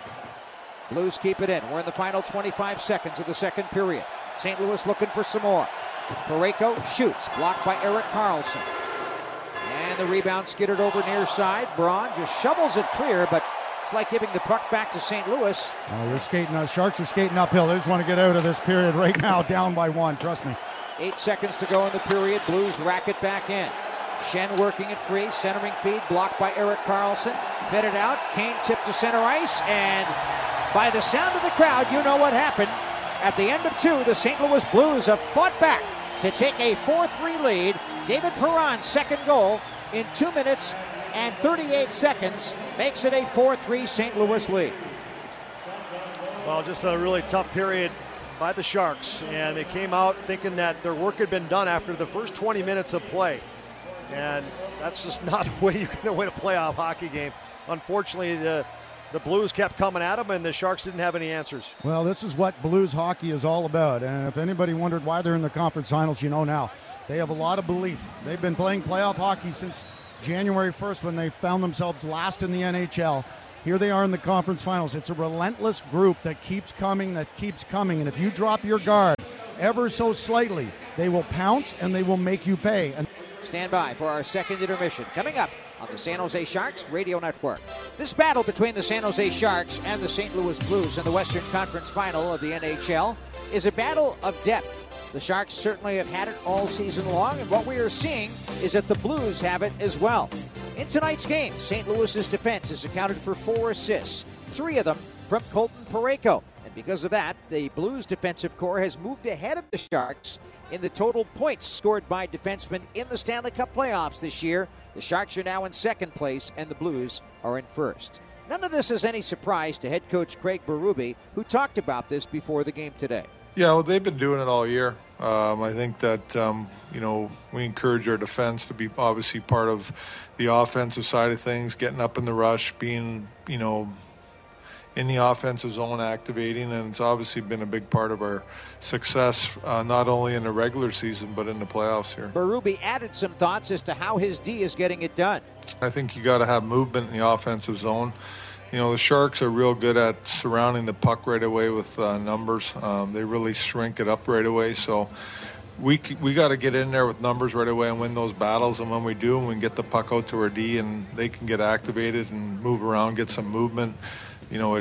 Blues keep it in. We're in the final twenty-five seconds of the second period. Saint Louis looking for some more. Parayko shoots, blocked by Erik Karlsson. And the rebound skidded over near side. Braun just shovels it clear, but it's like giving the puck back to Saint Louis. Oh, you're skating, uh, Sharks are skating uphill. They just want to get out of this period right now, down by one, trust me. Eight seconds to go in the period. Blues rack it back in. Schenn working it free, centering feed, blocked by Erik Karlsson. Fed it out, Kane tipped to center ice, and by the sound of the crowd, you know what happened. At the end of two, the Saint Louis Blues have fought back to take a four three lead. David Perron's second goal in two minutes and thirty-eight seconds makes it a four three Saint Louis lead. Well, just a really tough period by the Sharks, and they came out thinking that their work had been done after the first twenty minutes of play. And that's just not the way you're going to win a playoff hockey game. Unfortunately, the the Blues kept coming at them, and the Sharks didn't have any answers. Well, this is what Blues hockey is all about. And if anybody wondered why they're in the conference finals, you know now. They have a lot of belief. They've been playing playoff hockey since January first when they found themselves last in the N H L. Here they are in the conference finals. It's a relentless group that keeps coming, that keeps coming. And if you drop your guard ever so slightly, they will pounce and they will make you pay. And stand by for our second intermission. Coming up on the San Jose Sharks Radio Network. This battle between the San Jose Sharks and the Saint Louis Blues in the Western Conference Final of the N H L is a battle of depth. The Sharks certainly have had it all season long, and what we are seeing is that the Blues have it as well. In tonight's game, Saint Louis's defense has accounted for four assists, three of them from Colton Parayko. And because of that, the Blues defensive core has moved ahead of the Sharks in the total points scored by defensemen in the Stanley Cup playoffs this year. The Sharks are now in second place, and the Blues are in first. None of this is any surprise to head coach Craig Berube, who talked about this before the game today. Yeah, well, they've been doing it all year. Um, I think that, um, you know, we encourage our defense to be obviously part of the offensive side of things, getting up in the rush, being, you know, in the offensive zone, activating, and it's obviously been a big part of our success, uh, not only in the regular season, but in the playoffs here. Berube added some thoughts as to how his D is getting it done. I think you got to have movement in the offensive zone. You know, the Sharks are real good at surrounding the puck right away with uh, numbers. Um, they really shrink it up right away. So we we got to get in there with numbers right away and win those battles. And when we do, we can get the puck out to our D and they can get activated and move around, get some movement. You know, it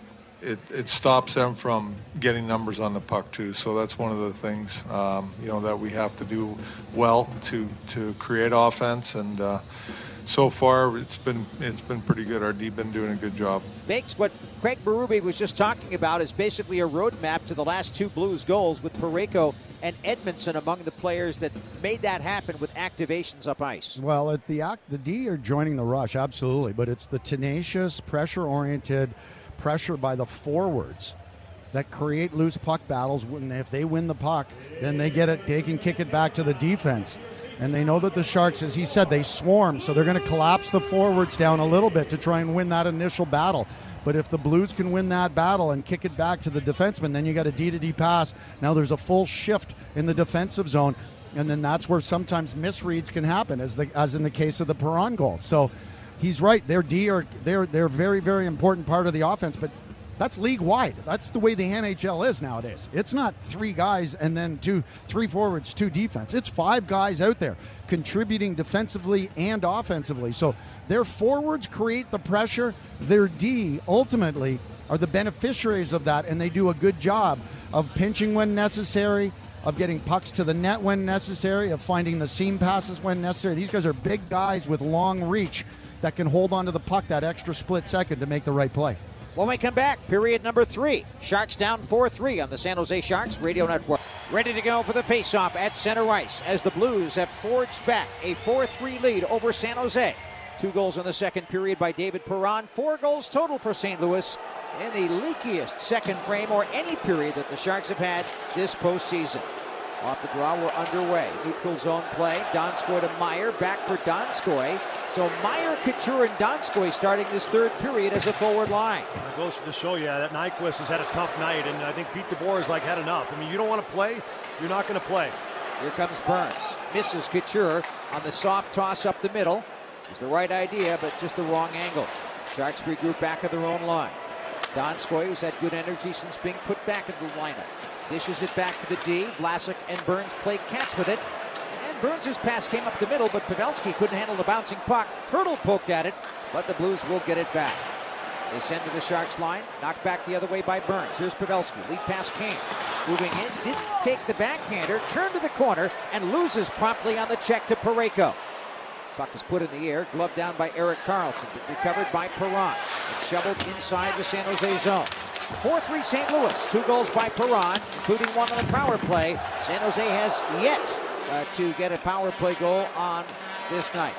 it it stops them from getting numbers on the puck too. So that's one of the things, um, you know, that we have to do well to to create offense. And uh, so far, it's been it's been pretty good. Our D been doing a good job. Bakes, what Craig Berube was just talking about is basically a roadmap to the last two Blues goals with Parayko and Edmondson among the players that made that happen with activations up ice. Well, at the act, the D are joining the rush, absolutely, but it's the tenacious, pressure-oriented pressure by the forwards that create loose puck battles. When if they win the puck, then they get it. They can kick it back to the defense. And they know that the Sharks, as he said, they swarm, so they're going to collapse the forwards down a little bit to try and win that initial battle. But if the Blues can win that battle and kick it back to the defenseman, then you got a D-to-D pass. Now there's a full shift in the defensive zone, and then that's where sometimes misreads can happen, as the as in the case of the Perron goal. So he's right. Their D are they're they're very very important part of the offense, but that's league wide. That's the way the N H L is nowadays. It's not three guys and then two, three forwards, two defense. It's five guys out there contributing defensively and offensively. So their forwards create the pressure. Their D ultimately are the beneficiaries of that, and they do a good job of pinching when necessary, of getting pucks to the net when necessary, of finding the seam passes when necessary. These guys are big guys with long reach that can hold onto the puck that extra split second to make the right play. When we come back, period number three. Sharks down four three on the San Jose Sharks Radio Network. Ready to go for the faceoff at center ice as the Blues have forged back a four three lead over San Jose. Two goals in the second period by David Perron. Four goals total for Saint Louis in the leakiest second frame or any period that the Sharks have had this postseason. Off the draw, we're underway. Neutral zone play. Donskoy to Meyer. Back for Donskoy. So Meyer, Couture, and Donskoy starting this third period as a forward line. It goes to show you that Nyquist has had a tough night, and I think Pete DeBoer has like had enough. I mean, you don't want to play, you're not going to play. Here comes Burns. Misses Couture on the soft toss up the middle. It was the right idea, but just the wrong angle. Sharks regroup back at their own line. Donskoy, who's had good energy since being put back in the lineup, dishes it back to the D. Vlasic and Burns play catch with it. And Burns' pass came up the middle, but Pavelski couldn't handle the bouncing puck. Hurdle poked at it, but the Blues will get it back. They send to the Sharks line. Knocked back the other way by Burns. Here's Pavelski. Lead pass came. Moving in. Didn't take the backhander. Turned to the corner and loses promptly on the check to Parayko. Puck is put in the air. Gloved down by Erik Karlsson. But recovered by Perron. And shoveled inside the San Jose zone. four three Saint Louis. Two goals by Perron, including one on the power play. San Jose has yet uh, to get a power play goal on this night.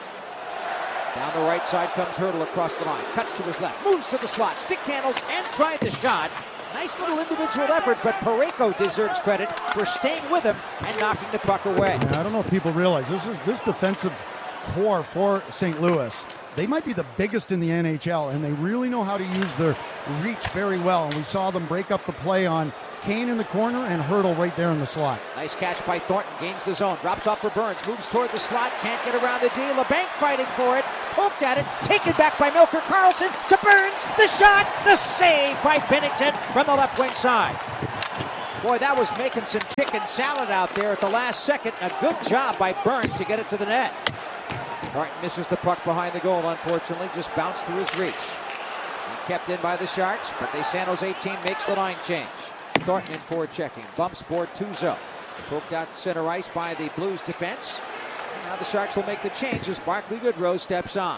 Down the right side comes Hurdle across the line. Cuts to his left. Moves to the slot. Stick handles and tried the shot. Nice little individual effort, but Parayko deserves credit for staying with him and knocking the puck away. Yeah, I don't know if people realize this is this defensive core for Saint Louis. They might be the biggest in the N H L, and they really know how to use their reach very well. And we saw them break up the play on Kane in the corner and Hurdle right there in the slot. Nice catch by Thornton, gains the zone, drops off for Burns, moves toward the slot, can't get around the D. LeBanc fighting for it, poked at it, taken back by Melker Karlsson to Burns, the shot, the save by Binnington from the left wing side. Boy, that was making some chicken salad out there at the last second. A good job by Burns to get it to the net. Thornton misses the puck behind the goal, unfortunately, just bounced through his reach. He kept in by the Sharks, but the San Jose team makes the line change. Thornton in forward checking, bumps Bortuzzo. Poked out center ice by the Blues defense. And now the Sharks will make the change as Barclay Goodrow steps on.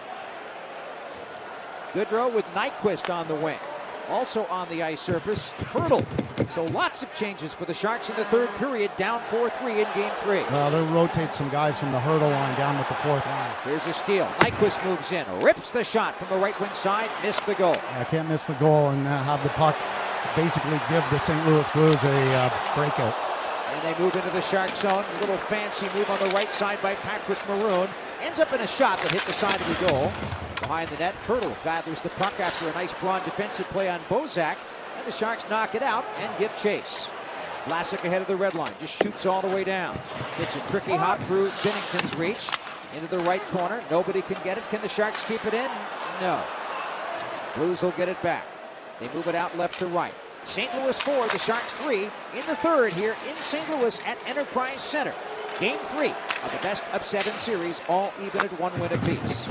Goodrow with Nyquist on the wing. Also on the ice surface, Hurdle. So lots of changes for the Sharks in the third period, down four three in game three. Well, they'll rotate some guys from the Hurdle line down with the fourth line. Here's a steal. Nyquist moves in, rips the shot from the right wing side, missed the goal. I can't miss the goal and uh, have the puck basically give the Saint Louis Blues a uh, breakout. And they move into the Shark zone. A little fancy move on the right side by Patrick Maroon. Ends up in a shot that hit the side of the goal. Behind the net, Hurdle gathers the puck after a nice Braun defensive play on Bozak. And the Sharks knock it out and give chase. Vlasic ahead of the red line, just shoots all the way down. It's a tricky hop through Binnington's reach. Into the right corner, nobody can get it. Can the Sharks keep it in? No. Blues will get it back. They move it out left to right. Saint Louis four, the Sharks three in the third here in Saint Louis at Enterprise Center. Game three of the best of seven series, all even at one win apiece.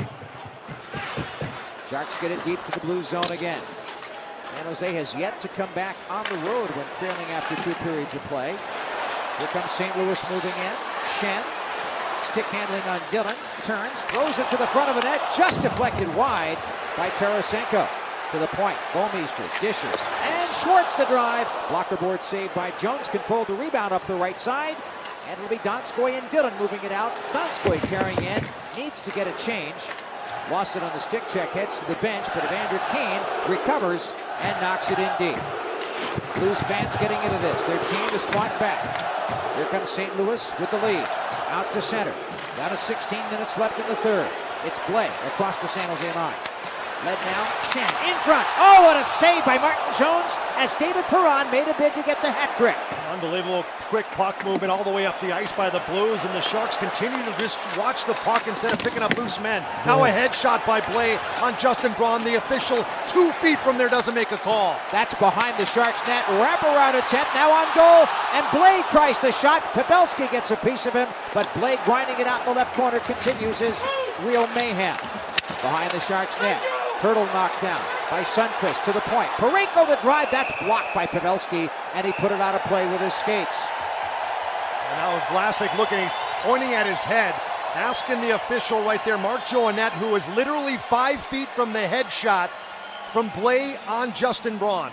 Sharks get it deep to the blue zone again. San Jose has yet to come back on the road when trailing after two periods of play. Here comes Saint Louis moving in. Shen, stick handling on Dillon, turns, throws it to the front of the net, just deflected wide by Tarasenko. To the point, Bouwmeester dishes, and Schwartz the drive. Blocker board saved by Jones, controlled the rebound up the right side. And it'll be Donskoy and Dillon moving it out. Donskoy carrying in, needs to get a change. Lost it on the stick check, heads to the bench, but Evander Kane recovers and knocks it in deep. Blues fans getting into this. Their team is fought back. Here comes Saint Louis with the lead. Out to center. Down to sixteen minutes left in the third. It's Blais across the San Jose line. Led now, Shen in front. Oh, what a save by Martin Jones as David Perron made a bid to get the hat trick. Unbelievable quick puck movement all the way up the ice by the Blues, and the Sharks continue to just watch the puck instead of picking up loose men. Now a headshot by Blais on Justin Braun. The official two feet from there doesn't make a call. That's behind the Sharks net. Wraparound attempt now on goal, and Blais tries the shot. Pavelski gets a piece of him, but Blais grinding it out in the left corner continues his real mayhem. Behind the Sharks net. Hurdle knocked down by Sundqvist to the point. Parayko the drive, that's blocked by Pavelski, and he put it out of play with his skates. And now Vlasic looking, he's pointing at his head, asking the official right there, Mark Joannette, who was literally five feet from the headshot from Blais on Justin Braun.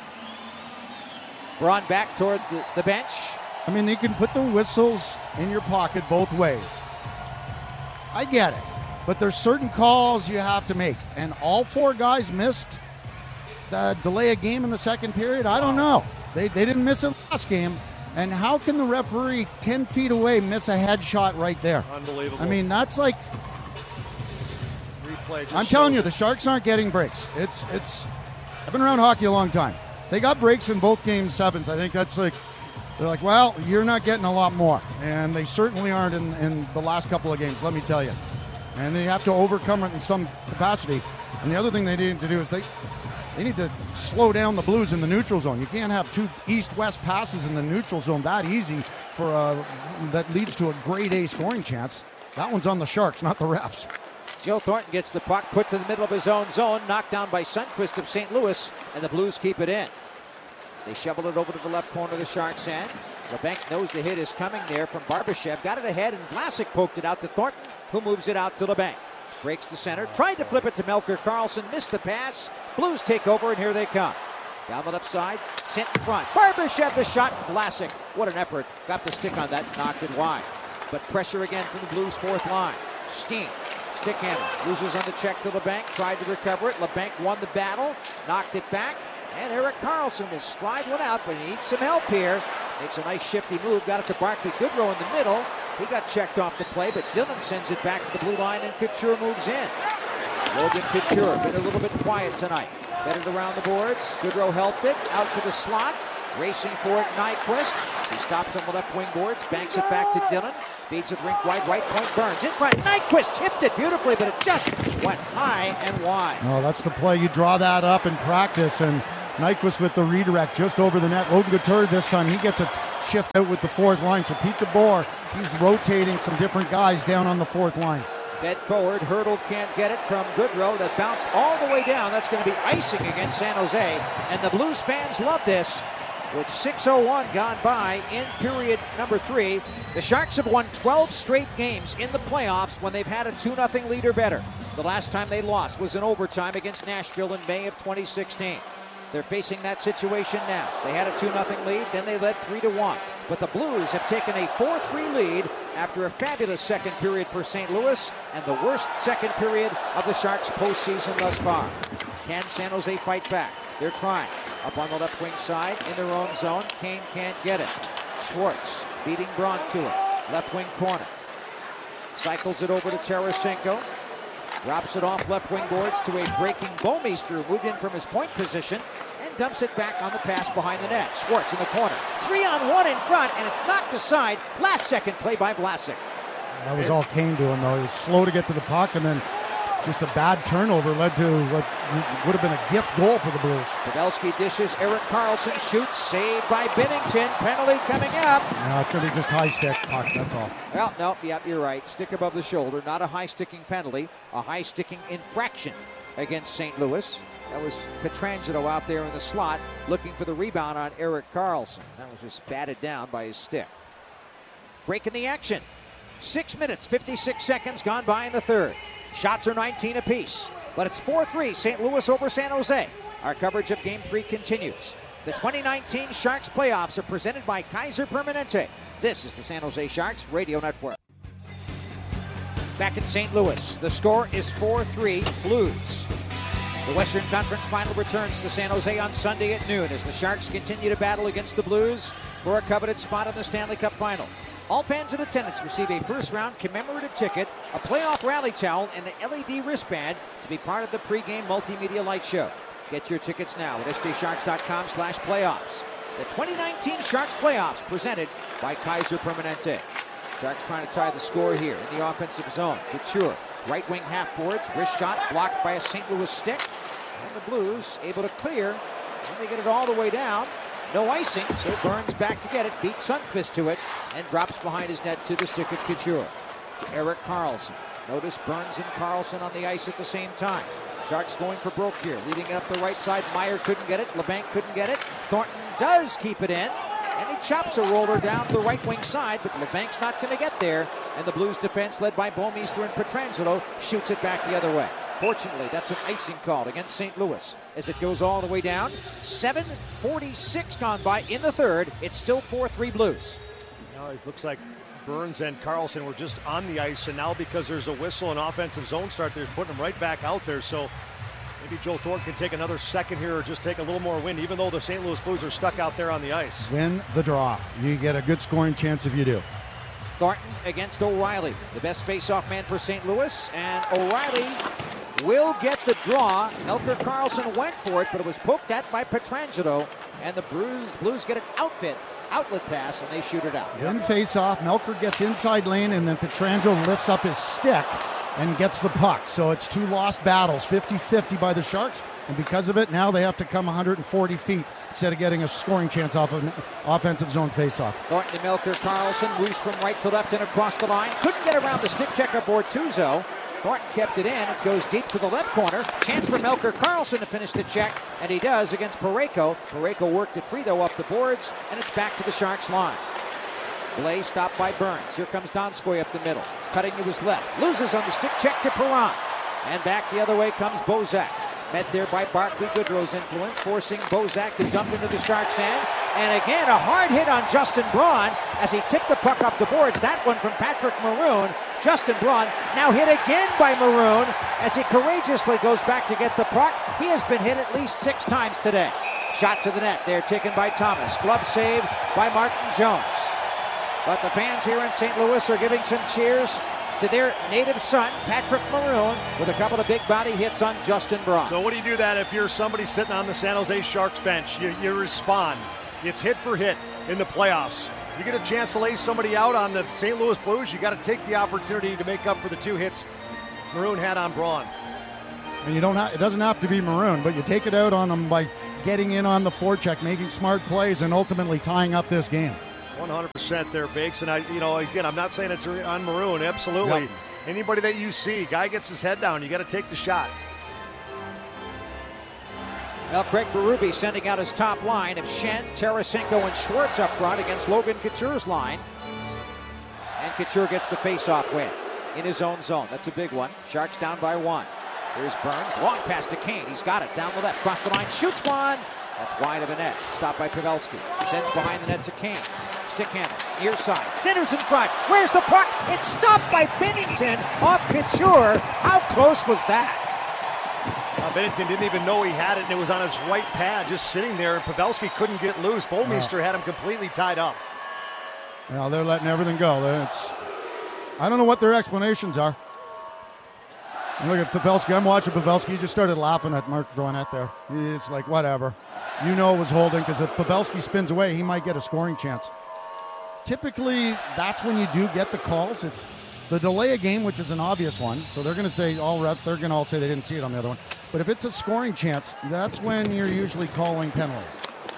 Braun back toward the, the bench. I mean, you can put the whistles in your pocket both ways. I get it. But there's certain calls you have to make. And all four guys missed the delay a game in the second period. I don't know. They, they didn't miss it last game. And how can the referee ten feet away miss a headshot right there? Unbelievable. I mean, that's like... Replay I'm telling you, the Sharks aren't getting breaks. It's, it's... I've been around hockey a long time. They got breaks in both game sevens. I think that's like... They're like, well, you're not getting a lot more. And they certainly aren't in, in the last couple of games, let me tell you. And they have to overcome it in some capacity. And the other thing they need to do is they they need to slow down the Blues in the neutral zone. You can't have two east-west passes in the neutral zone that easy for a, that leads to a grade A scoring chance. That one's on the Sharks, not the refs. Joe Thornton gets the puck put to the middle of his own zone, knocked down by Sundqvist of Saint Louis, and the Blues keep it in. They shovel it over to the left corner of the Sharks' end. LeBanc knows the hit is coming there from Barbashev. Got it ahead, and Vlasic poked it out to Thornton, who moves it out to LeBanc. Breaks the center, tried to flip it to Melker Karlsson, missed the pass. Blues take over, and here they come. Down the left side, sent in front. Barbashev the shot, Vlasic. What an effort. Got the stick on that, knocked it wide. But pressure again from the Blues' fourth line. Steen, stick handle, loses on the check to LeBanc, tried to recover it. LeBanc won the battle, knocked it back, And Erik Karlsson will slide one out, but he needs some help here. Makes a nice shifty move, got it to Barclay Goodrow in the middle. He got checked off the play, but Dillon sends it back to the blue line, and Couture moves in. Logan Couture, been a little bit quiet tonight. Headed around the boards. Goodrow helped it, out to the slot. Racing for it, Nyquist. He stops on the left wing boards, banks it back to Dillon. Feeds it rink wide, right point, Burns. In front, Nyquist tipped it beautifully, but it just went high and wide. Oh, that's the play. You draw that up in practice, and Nyquist with the redirect just over the net. Logan Couture this time, he gets a shift out with the fourth line. So Pete DeBoer, he's rotating some different guys down on the fourth line. Fed forward, Hurdle can't get it from Goodrow. That bounced all the way down. That's going to be icing against San Jose, and the Blues fans love this. With six oh one gone by in period number three, the Sharks have won twelve straight games in the playoffs when they've had a two nothing lead or better. The last time they lost was in overtime against Nashville in May of twenty sixteen. They're facing that situation now. They had a two nothing lead, then they led three to one. But the Blues have taken a four three lead after a fabulous second period for Saint Louis and the worst second period of the Sharks postseason thus far. Can San Jose fight back? They're trying. Up on the left wing side, in their own zone. Kane can't get it. Schwartz beating Braun to it. Left wing corner. Cycles it over to Tarasenko. Drops it off left wing boards to a breaking Bouwmeester, who moved in from his point position and dumps it back on the pass behind the net. Schwartz in the corner. Three on one in front, and it's knocked aside. Last second play by Vlasic. That was all Kane doing, though. He was slow to get to the puck, and then just a bad turnover led to what would have been a gift goal for the Blues. Pavelski dishes. Erik Karlsson shoots. Saved by Binnington. Penalty coming up. No, it's going to be just high stick puck, that's all. Well, no, yep, you're right. Stick above the shoulder. Not a high-sticking penalty. A high-sticking infraction against Saint Louis. That was Pietrangelo out there in the slot looking for the rebound on Erik Karlsson. That was just batted down by his stick. Breaking the action. Six minutes, fifty-six seconds gone by in the third. Shots are nineteen apiece, but it's four three Saint Louis over San Jose. Our coverage of Game three continues. The twenty nineteen Sharks playoffs are presented by Kaiser Permanente. This is the San Jose Sharks Radio Network. Back in Saint Louis, the score is four three Blues. The Western Conference Final returns to San Jose on Sunday at noon as the Sharks continue to battle against the Blues for a coveted spot in the Stanley Cup Final. All fans in attendance receive a first-round commemorative ticket, a playoff rally towel, and an L E D wristband to be part of the pregame multimedia light show. Get your tickets now at S J Sharks dot com slash playoffs. The twenty nineteen Sharks playoffs presented by Kaiser Permanente. Sharks trying to tie the score here in the offensive zone. Couture, right wing half boards, wrist shot blocked by a Saint Louis stick. And the Blues able to clear, and they get it all the way down. No icing, so Burns back to get it, beats Sundqvist to it, and drops behind his net to the stick of Couture. To Erik Karlsson. Notice Burns and Karlsson on the ice at the same time. Sharks going for broke here, leading it up the right side. Meyer couldn't get it, LeBanc couldn't get it. Thornton does keep it in, and he chops a roller down the right wing side, but LeBanc's not going to get there. And the Blues defense, led by Bouwmeester and Pietrangelo, shoots it back the other way. Fortunately, that's an icing call against Saint Louis as it goes all the way down. seven forty-six gone by in the third. It's still four three Blues. Now it looks like Burns and Karlsson were just on the ice, and now because there's a whistle and offensive zone start, they're putting them right back out there. So maybe Joe Thornton can take another second here or just take a little more wind, even though the Saint Louis Blues are stuck out there on the ice. Win the draw. You get a good scoring chance if you do. Thornton against O'Reilly, the best face-off man for Saint Louis, and O'Reilly will get the draw. Melker Karlsson went for it, but it was poked at by Pietrangelo, and the Blues, Blues get an outfit, outlet pass, and they shoot it out. Win face-off, Melker gets inside lane, and then Pietrangelo lifts up his stick and gets the puck. So it's two lost battles, fifty fifty by the Sharks, and because of it, now they have to come one hundred forty feet instead of getting a scoring chance off of an offensive zone face-off. Thornton to Melker Karlsson, moves from right to left and across the line. Couldn't get around the stick checkerboard, Tuzo. Thornton kept it in. It goes deep to the left corner. Chance for Melker Karlsson to finish the check, and he does against Parayko. Parayko worked it free, though, up the boards, and it's back to the Sharks line. Blais stopped by Burns. Here comes Donskoy up the middle. Cutting to his left. Loses on the stick check to Perron. And back the other way comes Bozak. Met there by Barclay Goodrow's influence, forcing Bozak to dump into the Sharks' end. And again, a hard hit on Justin Braun as he tipped the puck up the boards. That one from Patrick Maroon. Justin Braun now hit again by Maroon, as he courageously goes back to get the puck. He has been hit at least six times today. Shot to the net there, taken by Thomas. Glove save by Martin Jones. But the fans here in Saint Louis are giving some cheers to their native son, Patrick Maroon, with a couple of big body hits on Justin Braun. So what do you do that if you're somebody sitting on the San Jose Sharks bench? You, you respond. It's hit for hit in the playoffs. You get a chance to lay somebody out on the Saint Louis Blues, you got to take the opportunity to make up for the two hits Maroon had on Braun. And you don't have, it doesn't have to be Maroon, but you take it out on them by getting in on the forecheck, making smart plays, and ultimately tying up this game. one hundred percent there, Bakes. And, I, you know, again, I'm not saying it's on Maroon. Absolutely. Yep. Anybody that you see, guy gets his head down, you got to take the shot. Well, Craig Berube sending out his top line of Schenn, Tarasenko, and Schwartz up front against Logan Couture's line. And Couture gets the face-off win in his own zone. That's a big one. Sharks down by one. Here's Burns, long pass to Kane. He's got it down the left, cross the line, shoots one. That's wide of the net. Stopped by Pavelski. Sends behind the net to Kane. Stick handle, near side, centers in front. Where's the puck? It's stopped by Binnington off Couture. How close was that? Uh, Binnington didn't even know he had it, and it was on his right pad, just sitting there, and Pavelski couldn't get loose. Bouwmeester had him completely tied up. Well, they're letting everything go. It's, I don't know what their explanations are. And look at Pavelski. I'm watching Pavelski. He just started laughing at Mark Drouin there. It's like, whatever. You know it was holding, because if Pavelski spins away, he might get a scoring chance. Typically, that's when you do get the calls. It's the delay of game, which is an obvious one. So they're going to say, all rep, they're going to all say they didn't see it on the other one. But if it's a scoring chance, that's when you're usually calling penalties.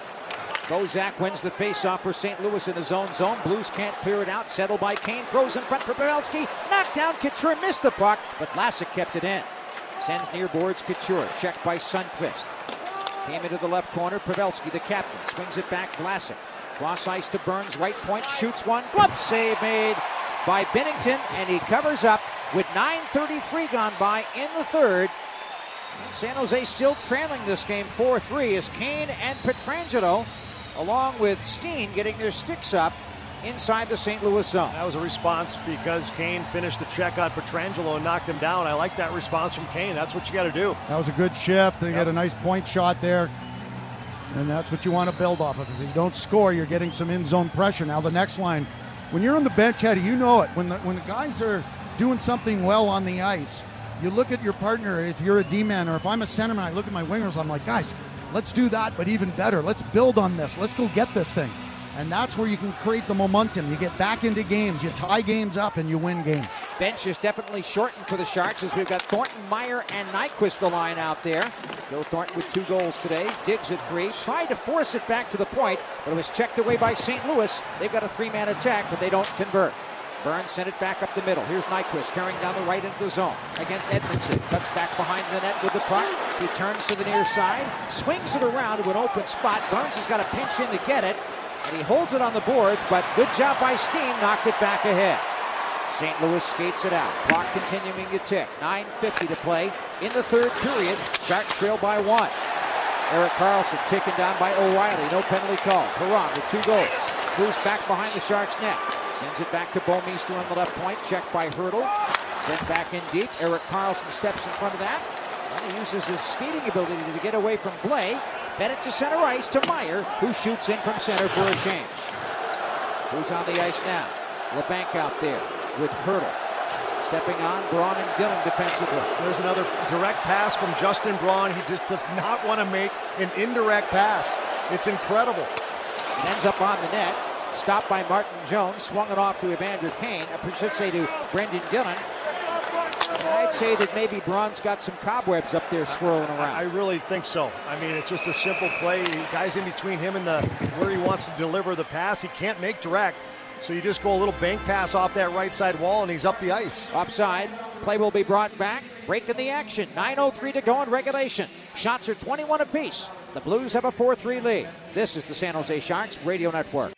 Bozak wins the faceoff for Saint Louis in his own zone. Blues can't clear it out. Settled by Kane. Throws in front for Pavelski. Knocked down Couture. Missed the puck, but Vlasic kept it in. Sends near boards Couture. Checked by Sundqvist. Came into the left corner. Pavelski, the captain, swings it back. Vlasic. Cross ice to Burns. Right point. Shoots one. Glove save made by Binnington, and he covers up with nine thirty-three gone by in the third. And San Jose still trailing this game four three as Kane and Pietrangelo, along with Steen, getting their sticks up inside the Saint Louis zone. That was a response because Kane finished the check on Pietrangelo and knocked him down. I like that response from Kane. That's what you got to do. That was a good shift. They yep. got a nice point shot there. And that's what you want to build off of. If you don't score, you're getting some in-zone pressure. Now the next line, when you're on the bench, Eddie, you know it. When the, when the guys are doing something well on the ice, you look at your partner. If you're a D-man or if I'm a centerman, I look at my wingers, I'm like, guys, let's do that, but even better. Let's build on this. Let's go get this thing. And that's where you can create the momentum. You get back into games, you tie games up, and you win games. Bench is definitely shortened for the Sharks as we've got Thornton, Meyer, and Nyquist the line out there. Joe Thornton with two goals today. Diggs at three. Tried to force it back to the point, but it was checked away by Saint Louis. They've got a three-man attack, but they don't convert. Burns sent it back up the middle. Here's Nyquist carrying down the right into the zone against Edmondson. Cuts back behind the net with the puck. He turns to the near side, swings it around to an open spot. Burns has got to pinch in to get it, and he holds it on the boards, but good job by Steen, knocked it back ahead. Saint Louis skates it out. Clock continuing to tick. nine fifty to play in the third period. Sharks trail by one. Erik Karlsson taken down by O'Reilly. No penalty call. Perron with two goals. Moves back behind the Sharks' net. Sends it back to Bouwmeester on the left point. Checked by Hertl. Sent back in deep. Erik Karlsson steps in front of that. And he uses his skating ability to get away from Blais. Fed it to center ice to Meyer, who shoots in from center for a change. Who's on the ice now? LeBanc out there with Hertl. Stepping on, Braun and Dillon defensively. There's another direct pass from Justin Braun. He just does not want to make an indirect pass. It's incredible. It ends up on the net. Stopped by Martin Jones. Swung it off to Evander Kane. I should say to Brendan Dillon. And I'd say that maybe Braun's got some cobwebs up there swirling around. I really think so. I mean, it's just a simple play. Guys in between him and the where he wants to deliver the pass. He can't make direct. So you just go a little bank pass off that right side wall, and he's up the ice. Offside. Play will be brought back. Break in the action. nine oh three to go in regulation. Shots are twenty-one apiece. The Blues have a four three lead. This is the San Jose Sharks Radio Network.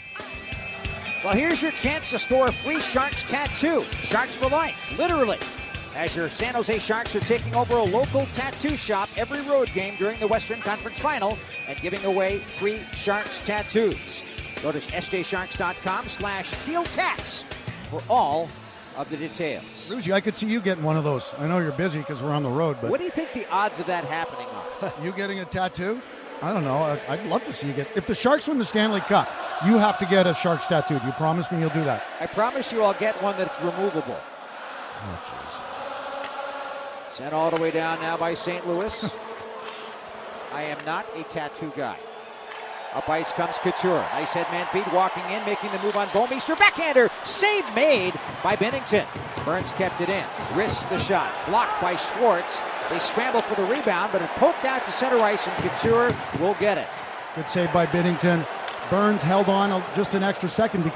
Well, here's your chance to score a free Sharks tattoo. Sharks for life, literally. As your San Jose Sharks are taking over a local tattoo shop every road game during the Western Conference Final and giving away free Sharks tattoos. Go to S J Sharks dot com slash teal tats for all of the details. Ruji, I could see you getting one of those. I know you're busy because we're on the road, but What do you think the odds of that happening are? you getting a tattoo? I don't know. I- I'd love to see you get. If the Sharks win the Stanley Cup, you have to get a Sharks tattoo. Do you promise me you'll do that? I promise you I'll get one that's removable. Oh, jeez. Sent all the way down now by Saint Louis. I am not a tattoo guy. Up ice comes Couture. Nice head man feed, walking in, making the move on Bouwmeester. Backhander, save made by Binnington. Burns kept it in, risks the shot. Blocked by Schwartz. They scramble for the rebound, but it poked out to center ice, and Couture will get it. Good save by Binnington. Burns held on a- just an extra second because